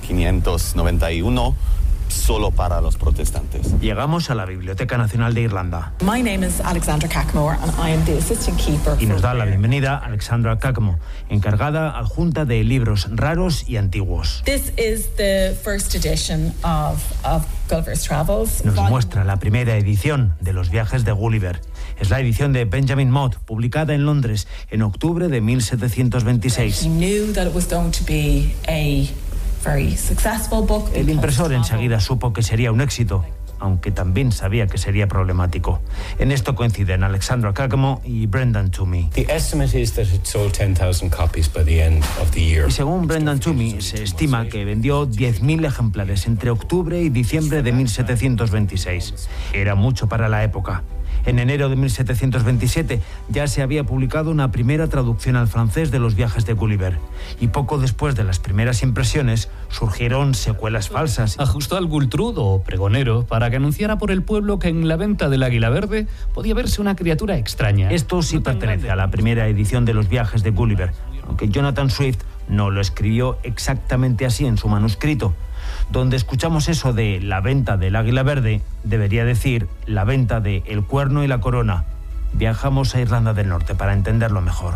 1591 solo para los protestantes. Llegamos a la Biblioteca Nacional de Irlanda. My name is Alexandra Cackmore and I am the assistant keeper. Y nos da la bienvenida Alexandra Cackmore, encargada adjunta de libros raros y antiguos. This is the first edition of Gulliver's Travels. Nos muestra la primera edición de Los viajes de Gulliver. Es la edición de Benjamin Mott, publicada en Londres en octubre de 1726. He knew that it was going to be a very successful book. El impresor enseguida supo que sería un éxito, aunque también sabía que sería problemático. En esto coinciden Alexandra Cackmore y Brendan Toomey. The estimate is that it sold 10,000 copies by the end of the year. Y según Brendan Toomey, se estima que vendió 10.000 ejemplares entre octubre y diciembre de 1726. Era mucho para la época. En enero de 1727 ya se había publicado una primera traducción al francés de Los viajes de Gulliver. Y poco después de las primeras impresiones surgieron secuelas falsas. Ajustó al Gultrud o pregonero para que anunciara por el pueblo que en la venta del Águila Verde podía verse una criatura extraña. Esto sí pertenece a la primera edición de Los viajes de Gulliver, aunque Jonathan Swift no lo escribió exactamente así en su manuscrito. Donde escuchamos eso de la venta del Águila Verde, debería decir la venta de El cuerno y la corona. Viajamos a Irlanda del Norte para entenderlo mejor.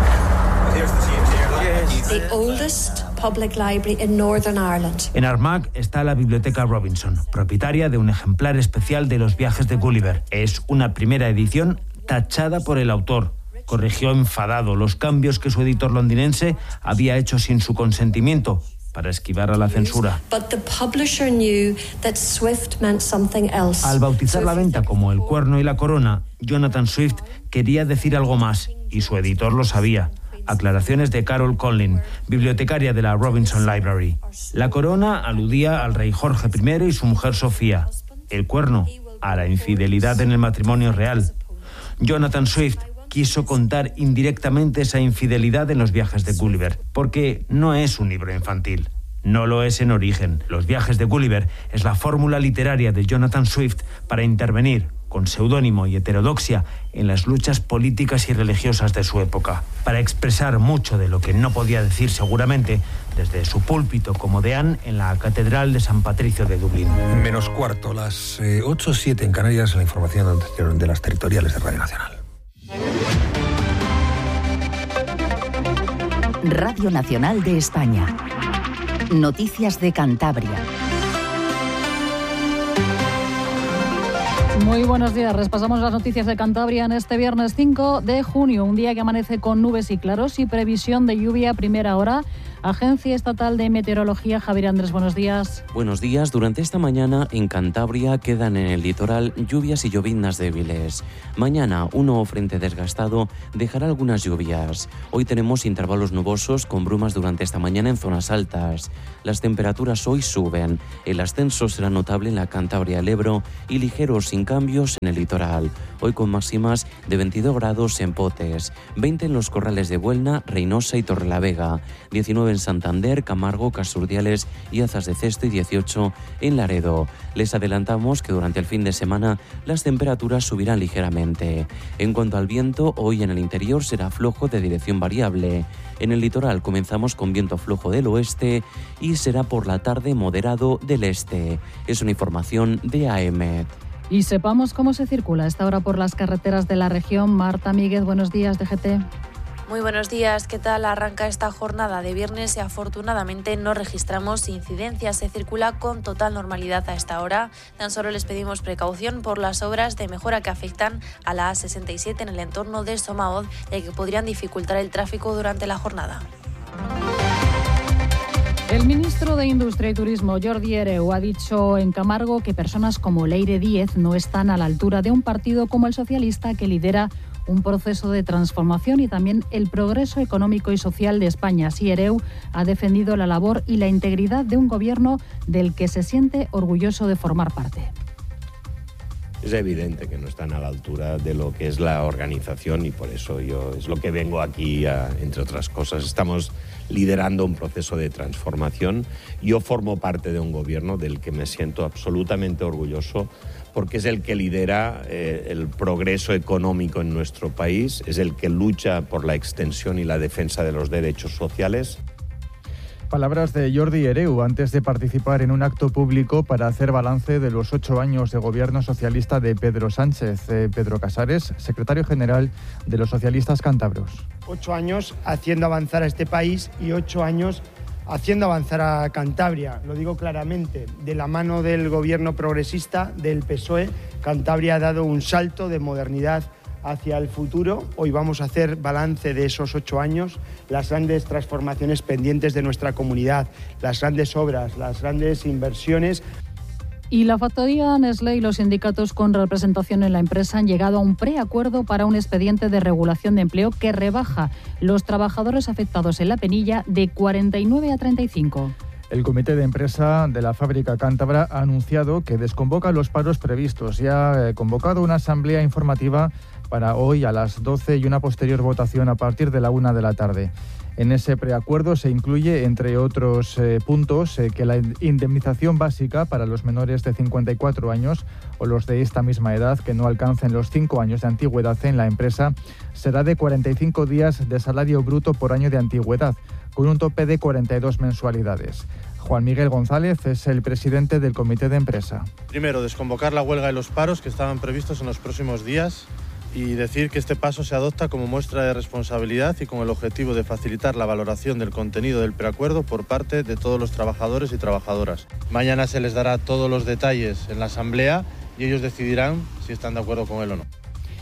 The oldest public library in Northern Ireland. En Armagh está la Biblioteca Robinson, propietaria de un ejemplar especial de Los viajes de Gulliver. Es una primera edición tachada por el autor. Corrigió enfadado los cambios que su editor londinense había hecho sin su consentimiento, para esquivar a la censura. Al bautizar la venta como El cuerno y la corona, Jonathan Swift quería decir algo más, y su editor lo sabía. Aclaraciones de Carol Conlin, bibliotecaria de la Robinson Library. La corona aludía al rey Jorge I y su mujer Sofía. El cuerno, a la infidelidad en el matrimonio real. Jonathan Swift quiso contar indirectamente esa infidelidad en Los viajes de Gulliver, porque no es un libro infantil. No lo es en origen. Los viajes de Gulliver es la fórmula literaria de Jonathan Swift para intervenir, con seudónimo y heterodoxia, en las luchas políticas y religiosas de su época, para expresar mucho de lo que no podía decir seguramente desde su púlpito como deán en la Catedral de San Patricio de Dublín. Menos cuarto, las 8:07 en Canarias, la información de las territoriales de Radio Nacional. Radio Nacional de España. Noticias de Cantabria. Muy buenos días. Repasamos las noticias de Cantabria en este viernes 5 de junio, un día que amanece con nubes y claros y previsión de lluvia a primera hora. Agencia Estatal de Meteorología, Javier Andrés, buenos días. Buenos días. Durante esta mañana en Cantabria quedan en el litoral lluvias y lloviznas débiles. Mañana un nuevo frente desgastado dejará algunas lluvias. Hoy tenemos intervalos nubosos con brumas durante esta mañana en zonas altas. Las temperaturas hoy suben. El ascenso será notable en la Cantabria del Ebro y ligero sin cambios en el litoral. Hoy con máximas de 22 grados en Potes, 20 en los Corrales de Buelna, Reynosa y Torrelavega, 19 en Santander, Camargo, Casurdiales y Azas de Cesto y 18 en Laredo. Les adelantamos que durante el fin de semana las temperaturas subirán ligeramente. En cuanto al viento, hoy en el interior será flojo de dirección variable. En el litoral comenzamos con viento flojo del oeste y será por la tarde moderado del este. Es una información de AEMET. Y sepamos cómo se circula a esta hora por las carreteras de la región. Marta Míguez, buenos días, DGT. Muy buenos días, ¿qué tal? Arranca esta jornada de viernes y afortunadamente no registramos incidencias. Se circula con total normalidad a esta hora. Tan solo les pedimos precaución por las obras de mejora que afectan a la A67 en el entorno de Somaoz, ya que podrían dificultar el tráfico durante la jornada. El ministro de Industria y Turismo, Jordi Hereu, ha dicho en Camargo que personas como Leire Díez no están a la altura de un partido como el socialista que lidera un proceso de transformación y también el progreso económico y social de España. Así, Hereu ha defendido la labor y la integridad de un gobierno del que se siente orgulloso de formar parte. Es evidente que no están a la altura de lo que es la organización y por eso yo es lo que vengo aquí, entre otras cosas. Estamos liderando un proceso de transformación. Yo formo parte de un gobierno del que me siento absolutamente orgulloso porque es el que lidera el progreso económico en nuestro país, es el que lucha por la extensión y la defensa de los derechos sociales. Palabras de Jordi Hereu antes de participar en un acto público para hacer balance de los 8 años de gobierno socialista de Pedro Sánchez. Pedro Casares, secretario general de los socialistas cántabros. 8 años haciendo avanzar a este país y 8 años haciendo avanzar a Cantabria. Lo digo claramente, de la mano del gobierno progresista del PSOE, Cantabria ha dado un salto de modernidad hacia el futuro. Hoy vamos a hacer balance de esos 8 años, las grandes transformaciones pendientes de nuestra comunidad, las grandes obras, las grandes inversiones. Y la factoría Nestlé y los sindicatos con representación en la empresa han llegado a un preacuerdo para un expediente de regulación de empleo que rebaja los trabajadores afectados en la penilla de 49 a 35. El comité de empresa de la fábrica cántabra ha anunciado que desconvoca los paros previstos y ha convocado una asamblea informativa para hoy a las 12 y una posterior votación a partir de la 1 de la tarde. En ese preacuerdo se incluye, entre otros puntos, que la indemnización básica para los menores de 54 años o los de esta misma edad que no alcancen los 5 años de antigüedad en la empresa será de 45 días de salario bruto por año de antigüedad, con un tope de 42 mensualidades. Juan Miguel González es el presidente del comité de empresa. Primero, desconvocar la huelga y los paros que estaban previstos en los próximos días y decir que este paso se adopta como muestra de responsabilidad y con el objetivo de facilitar la valoración del contenido del preacuerdo por parte de todos los trabajadores y trabajadoras. Mañana se les dará todos los detalles en la asamblea y ellos decidirán si están de acuerdo con él o no.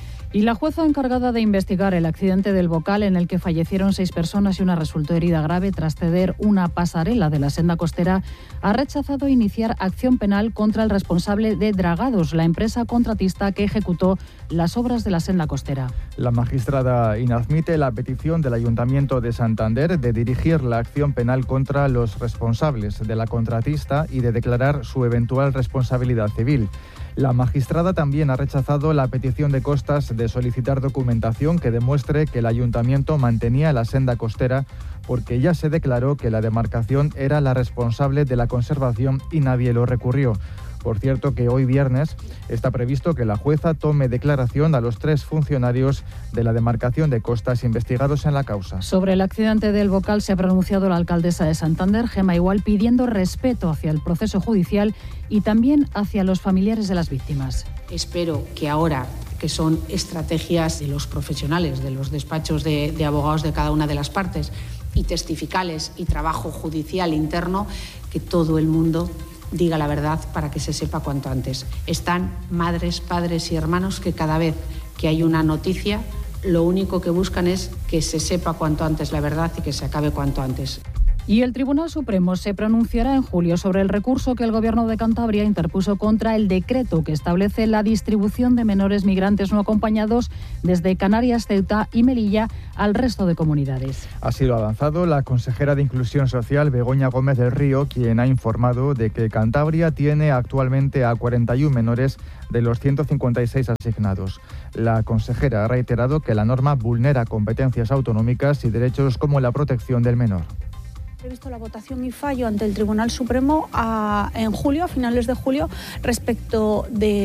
Y la jueza encargada de investigar el accidente del Bocal en el que fallecieron 6 personas y una resultó herida grave tras ceder una pasarela de la senda costera ha rechazado iniciar acción penal contra el responsable de Dragados, la empresa contratista que ejecutó las obras de la senda costera. La magistrada inadmite la petición del Ayuntamiento de Santander de dirigir la acción penal contra los responsables de la contratista y de declarar su eventual responsabilidad civil. La magistrada también ha rechazado la petición de Costas de solicitar documentación que demuestre que el ayuntamiento mantenía la senda costera porque ya se declaró que la demarcación era la responsable de la conservación y nadie lo recurrió. Por cierto, que hoy viernes está previsto que la jueza tome declaración a los 3 funcionarios de la demarcación de Costas investigados en la causa. Sobre el accidente del Bocal se ha pronunciado la alcaldesa de Santander, Gemma Igual, pidiendo respeto hacia el proceso judicial y también hacia los familiares de las víctimas. Espero que ahora, que son estrategias de los profesionales, de los despachos de abogados de cada una de las partes, y testificales y trabajo judicial interno, que todo el mundo diga la verdad para que se sepa cuanto antes. Están madres, padres y hermanos que cada vez que hay una noticia, lo único que buscan es que se sepa cuanto antes la verdad y que se acabe cuanto antes. Y el Tribunal Supremo se pronunciará en julio sobre el recurso que el Gobierno de Cantabria interpuso contra el decreto que establece la distribución de menores migrantes no acompañados desde Canarias, Ceuta y Melilla al resto de comunidades. Así lo ha avanzado la consejera de Inclusión Social, Begoña Gómez del Río, quien ha informado de que Cantabria tiene actualmente a 41 menores de los 156 asignados. La consejera ha reiterado que la norma vulnera competencias autonómicas y derechos como la protección del menor. He visto la votación y fallo ante el Tribunal Supremo en julio, a finales de julio, respecto de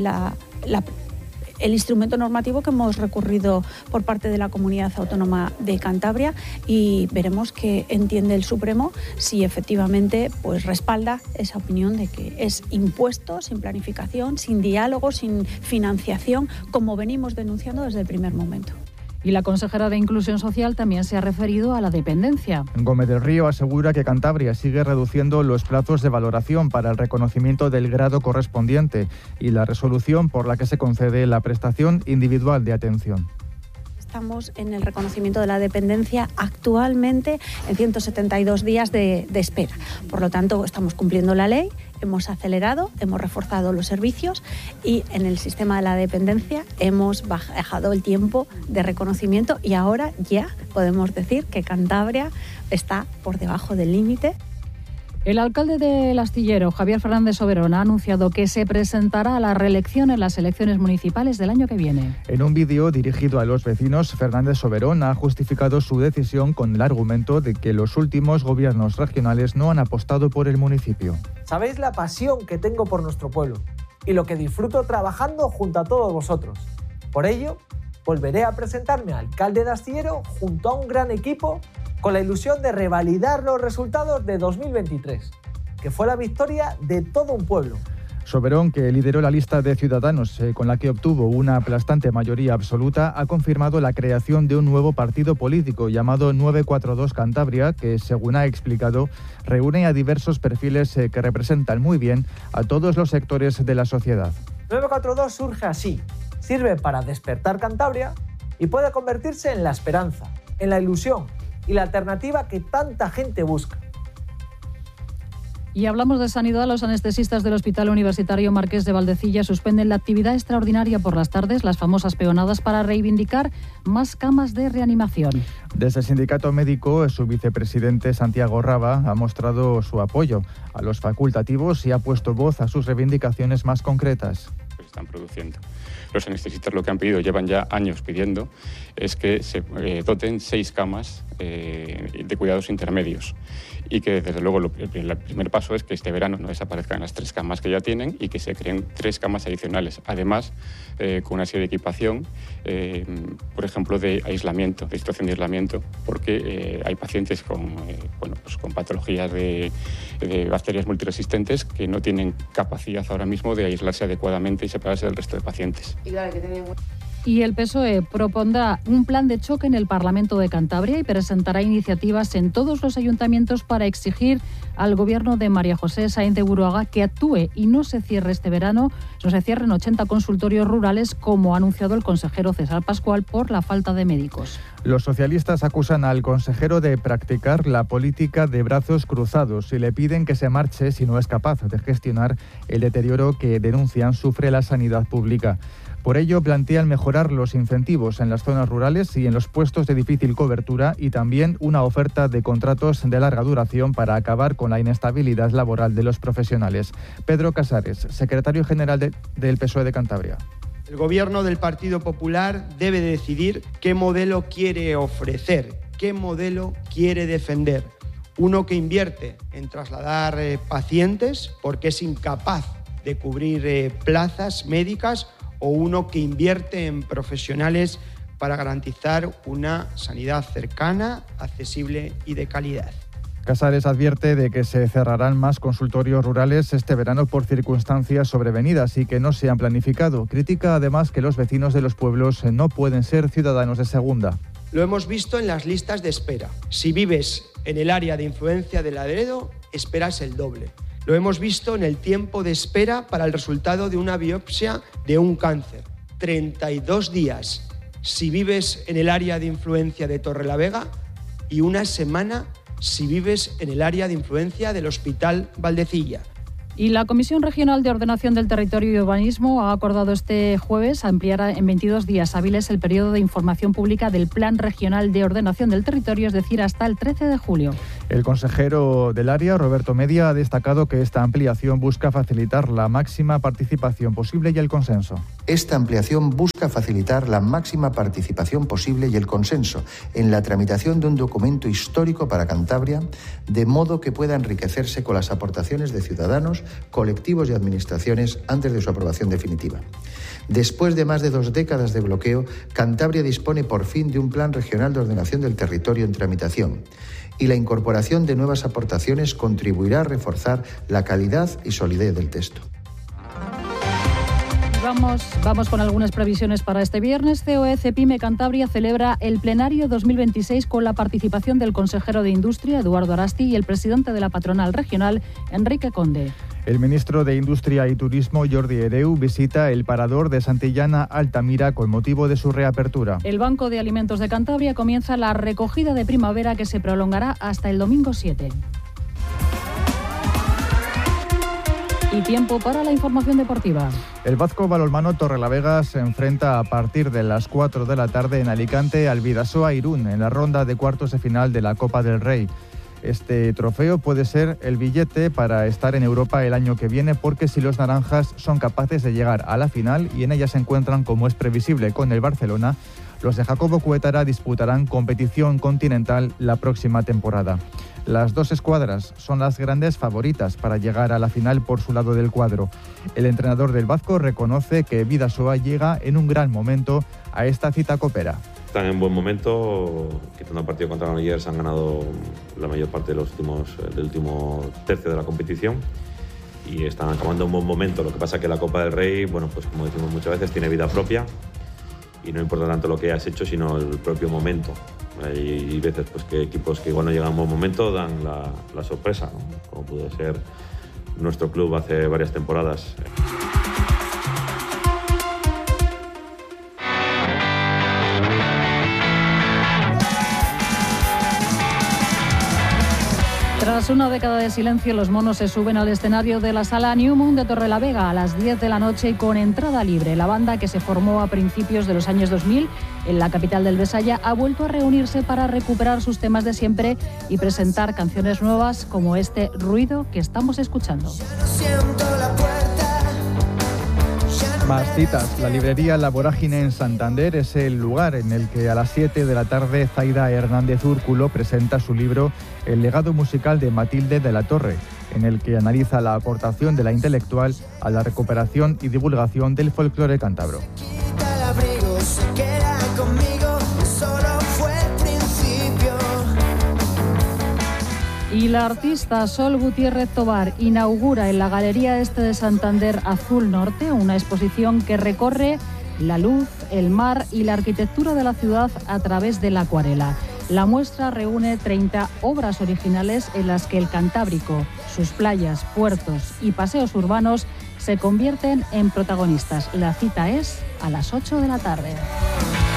el instrumento normativo que hemos recurrido por parte de la Comunidad Autónoma de Cantabria, y veremos qué entiende el Supremo, si efectivamente pues respalda esa opinión de que es impuesto, sin planificación, sin diálogo, sin financiación, como venimos denunciando desde el primer momento. Y la consejera de Inclusión Social también se ha referido a la dependencia. Gómez del Río asegura que Cantabria sigue reduciendo los plazos de valoración para el reconocimiento del grado correspondiente y la resolución por la que se concede la prestación individual de atención. Estamos en el reconocimiento de la dependencia actualmente en 172 días de espera. Por lo tanto, estamos cumpliendo la ley, hemos acelerado, hemos reforzado los servicios y en el sistema de la dependencia hemos bajado el tiempo de reconocimiento, y ahora ya podemos decir que Cantabria está por debajo del límite. El alcalde del Astillero, Javier Fernández Soberón, ha anunciado que se presentará a la reelección en las elecciones municipales del año que viene. En un vídeo dirigido a los vecinos, Fernández Soberón ha justificado su decisión con el argumento de que los últimos gobiernos regionales no han apostado por el municipio. Sabéis la pasión que tengo por nuestro pueblo y lo que disfruto trabajando junto a todos vosotros. Por ello, volveré a presentarme a alcalde de Astillero junto a un gran equipo, con la ilusión de revalidar los resultados de 2023, que fue la victoria de todo un pueblo. Soberón, que lideró la lista de Ciudadanos con la que obtuvo una aplastante mayoría absoluta, ha confirmado la creación de un nuevo partido político llamado 942 Cantabria, que, según ha explicado, reúne a diversos perfiles que representan muy bien a todos los sectores de la sociedad. 942 surge así, sirve para despertar Cantabria y puede convertirse en la esperanza, en la ilusión y la alternativa que tanta gente busca. Y hablamos de sanidad. Los anestesistas del Hospital Universitario Marqués de Valdecilla suspenden la actividad extraordinaria por las tardes, las famosas peonadas, para reivindicar más camas de reanimación. Desde el sindicato médico, su vicepresidente Santiago Raba ha mostrado su apoyo a los facultativos y ha puesto voz a sus reivindicaciones más concretas. Están produciendo. Los anestesistas lo que han pedido, llevan ya años pidiendo, es que se doten 6 camas de cuidados intermedios, y que desde luego el primer paso es que este verano no desaparezcan las 3 camas que ya tienen y que se creen 3 camas adicionales, además con una serie de equipación, por ejemplo de aislamiento, de situación de aislamiento, porque hay pacientes con patologías de bacterias multiresistentes que no tienen capacidad ahora mismo de aislarse adecuadamente y separarse del resto de pacientes. Y el PSOE propondrá un plan de choque en el Parlamento de Cantabria y presentará iniciativas en todos los ayuntamientos para exigir al Gobierno de María José Sáenz de Buruaga que actúe y no se cierre este verano, no se cierren 80 consultorios rurales, como ha anunciado el consejero César Pascual, por la falta de médicos. Los socialistas acusan al consejero de practicar la política de brazos cruzados y le piden que se marche si no es capaz de gestionar el deterioro que denuncian sufre la sanidad pública. Por ello, plantean mejorar los incentivos en las zonas rurales y en los puestos de difícil cobertura, y también una oferta de contratos de larga duración para acabar con la inestabilidad laboral de los profesionales. Pedro Casares, secretario general del PSOE de Cantabria. El Gobierno del Partido Popular debe decidir qué modelo quiere ofrecer, qué modelo quiere defender. Uno que invierte en trasladar pacientes porque es incapaz de cubrir plazas médicas o uno que invierte en profesionales para garantizar una sanidad cercana, accesible y de calidad. Casares advierte de que se cerrarán más consultorios rurales este verano por circunstancias sobrevenidas y que no se han planificado. Critica además que los vecinos de los pueblos no pueden ser ciudadanos de segunda. Lo hemos visto en las listas de espera. Si vives en el área de influencia del Laredo, esperas el doble. Lo hemos visto en el tiempo de espera para el resultado de una biopsia de un cáncer. 32 días si vives en el área de influencia de Torrelavega y una semana si vives en el área de influencia del Hospital Valdecilla. Y la Comisión Regional de Ordenación del Territorio y Urbanismo ha acordado este jueves ampliar en 22 días hábiles el periodo de información pública del Plan Regional de Ordenación del Territorio, es decir, hasta el 13 de julio. El consejero del área, Roberto Media, ha destacado que esta ampliación busca facilitar la máxima participación posible y el consenso. Esta ampliación busca facilitar la máxima participación posible y el consenso en la tramitación de un documento histórico para Cantabria, de modo que pueda enriquecerse con las aportaciones de ciudadanos, colectivos y administraciones antes de su aprobación definitiva. Después de más de 2 décadas de bloqueo, Cantabria dispone por fin de un plan regional de ordenación del territorio en tramitación y la incorporación de nuevas aportaciones contribuirá a reforzar la calidad y solidez del texto. Vamos con algunas previsiones para este viernes. COE Cepime Cantabria celebra el plenario 2026 con la participación del consejero de Industria, Eduardo Arasti, y el presidente de la patronal regional, Enrique Conde. El ministro de Industria y Turismo, Jordi Hereu, visita el parador de Santillana Altamira con motivo de su reapertura. El Banco de Alimentos de Cantabria comienza la recogida de primavera que se prolongará hasta el domingo 7. Y tiempo para la información deportiva. El Vasco Balonmano Torrelavega se enfrenta a partir de las 4 de la tarde en Alicante al Bidasoa Irún en la ronda de cuartos de final de la Copa del Rey. Este trofeo puede ser el billete para estar en Europa el año que viene, porque si los naranjas son capaces de llegar a la final y en ella se encuentran, como es previsible, con el Barcelona, los de Jacobo Cuétara disputarán competición continental la próxima temporada. Las dos escuadras son las grandes favoritas para llegar a la final por su lado del cuadro. El entrenador del Vasco reconoce que Bidasoa llega en un gran momento a esta cita copera. Están en buen momento, quitando el partido contra Granollers han ganado la mayor parte del último tercio de la competición y están acabando en buen momento. Lo que pasa es que la Copa del Rey, bueno, pues como decimos muchas veces, tiene vida propia y no importa tanto lo que hayas hecho, sino el propio momento. Hay veces pues, que equipos que igual no llegan a un buen momento dan la sorpresa, ¿no? Como pudo ser nuestro club hace varias temporadas. Tras una década de silencio, los monos se suben al escenario de la Sala New Moon de Torrelavega a las 10 de la noche y con entrada libre. La banda, que se formó a principios de los años 2000 en la capital del Besaya, ha vuelto a reunirse para recuperar sus temas de siempre y presentar canciones nuevas como este Ruido que estamos escuchando. Más citas. La librería La Vorágine en Santander es el lugar en el que a las 7 de la tarde Zaida Hernández Úrculo presenta su libro El legado musical de Matilde de la Torre, en el que analiza la aportación de la intelectual a la recuperación y divulgación del folclore cántabro. Y la artista Sol Gutiérrez Tobar inaugura en la Galería Este de Santander Azul Norte una exposición que recorre la luz, el mar y la arquitectura de la ciudad a través de la acuarela. La muestra reúne 30 obras originales en las que el Cantábrico, sus playas, puertos y paseos urbanos se convierten en protagonistas. La cita es a las 8 de la tarde.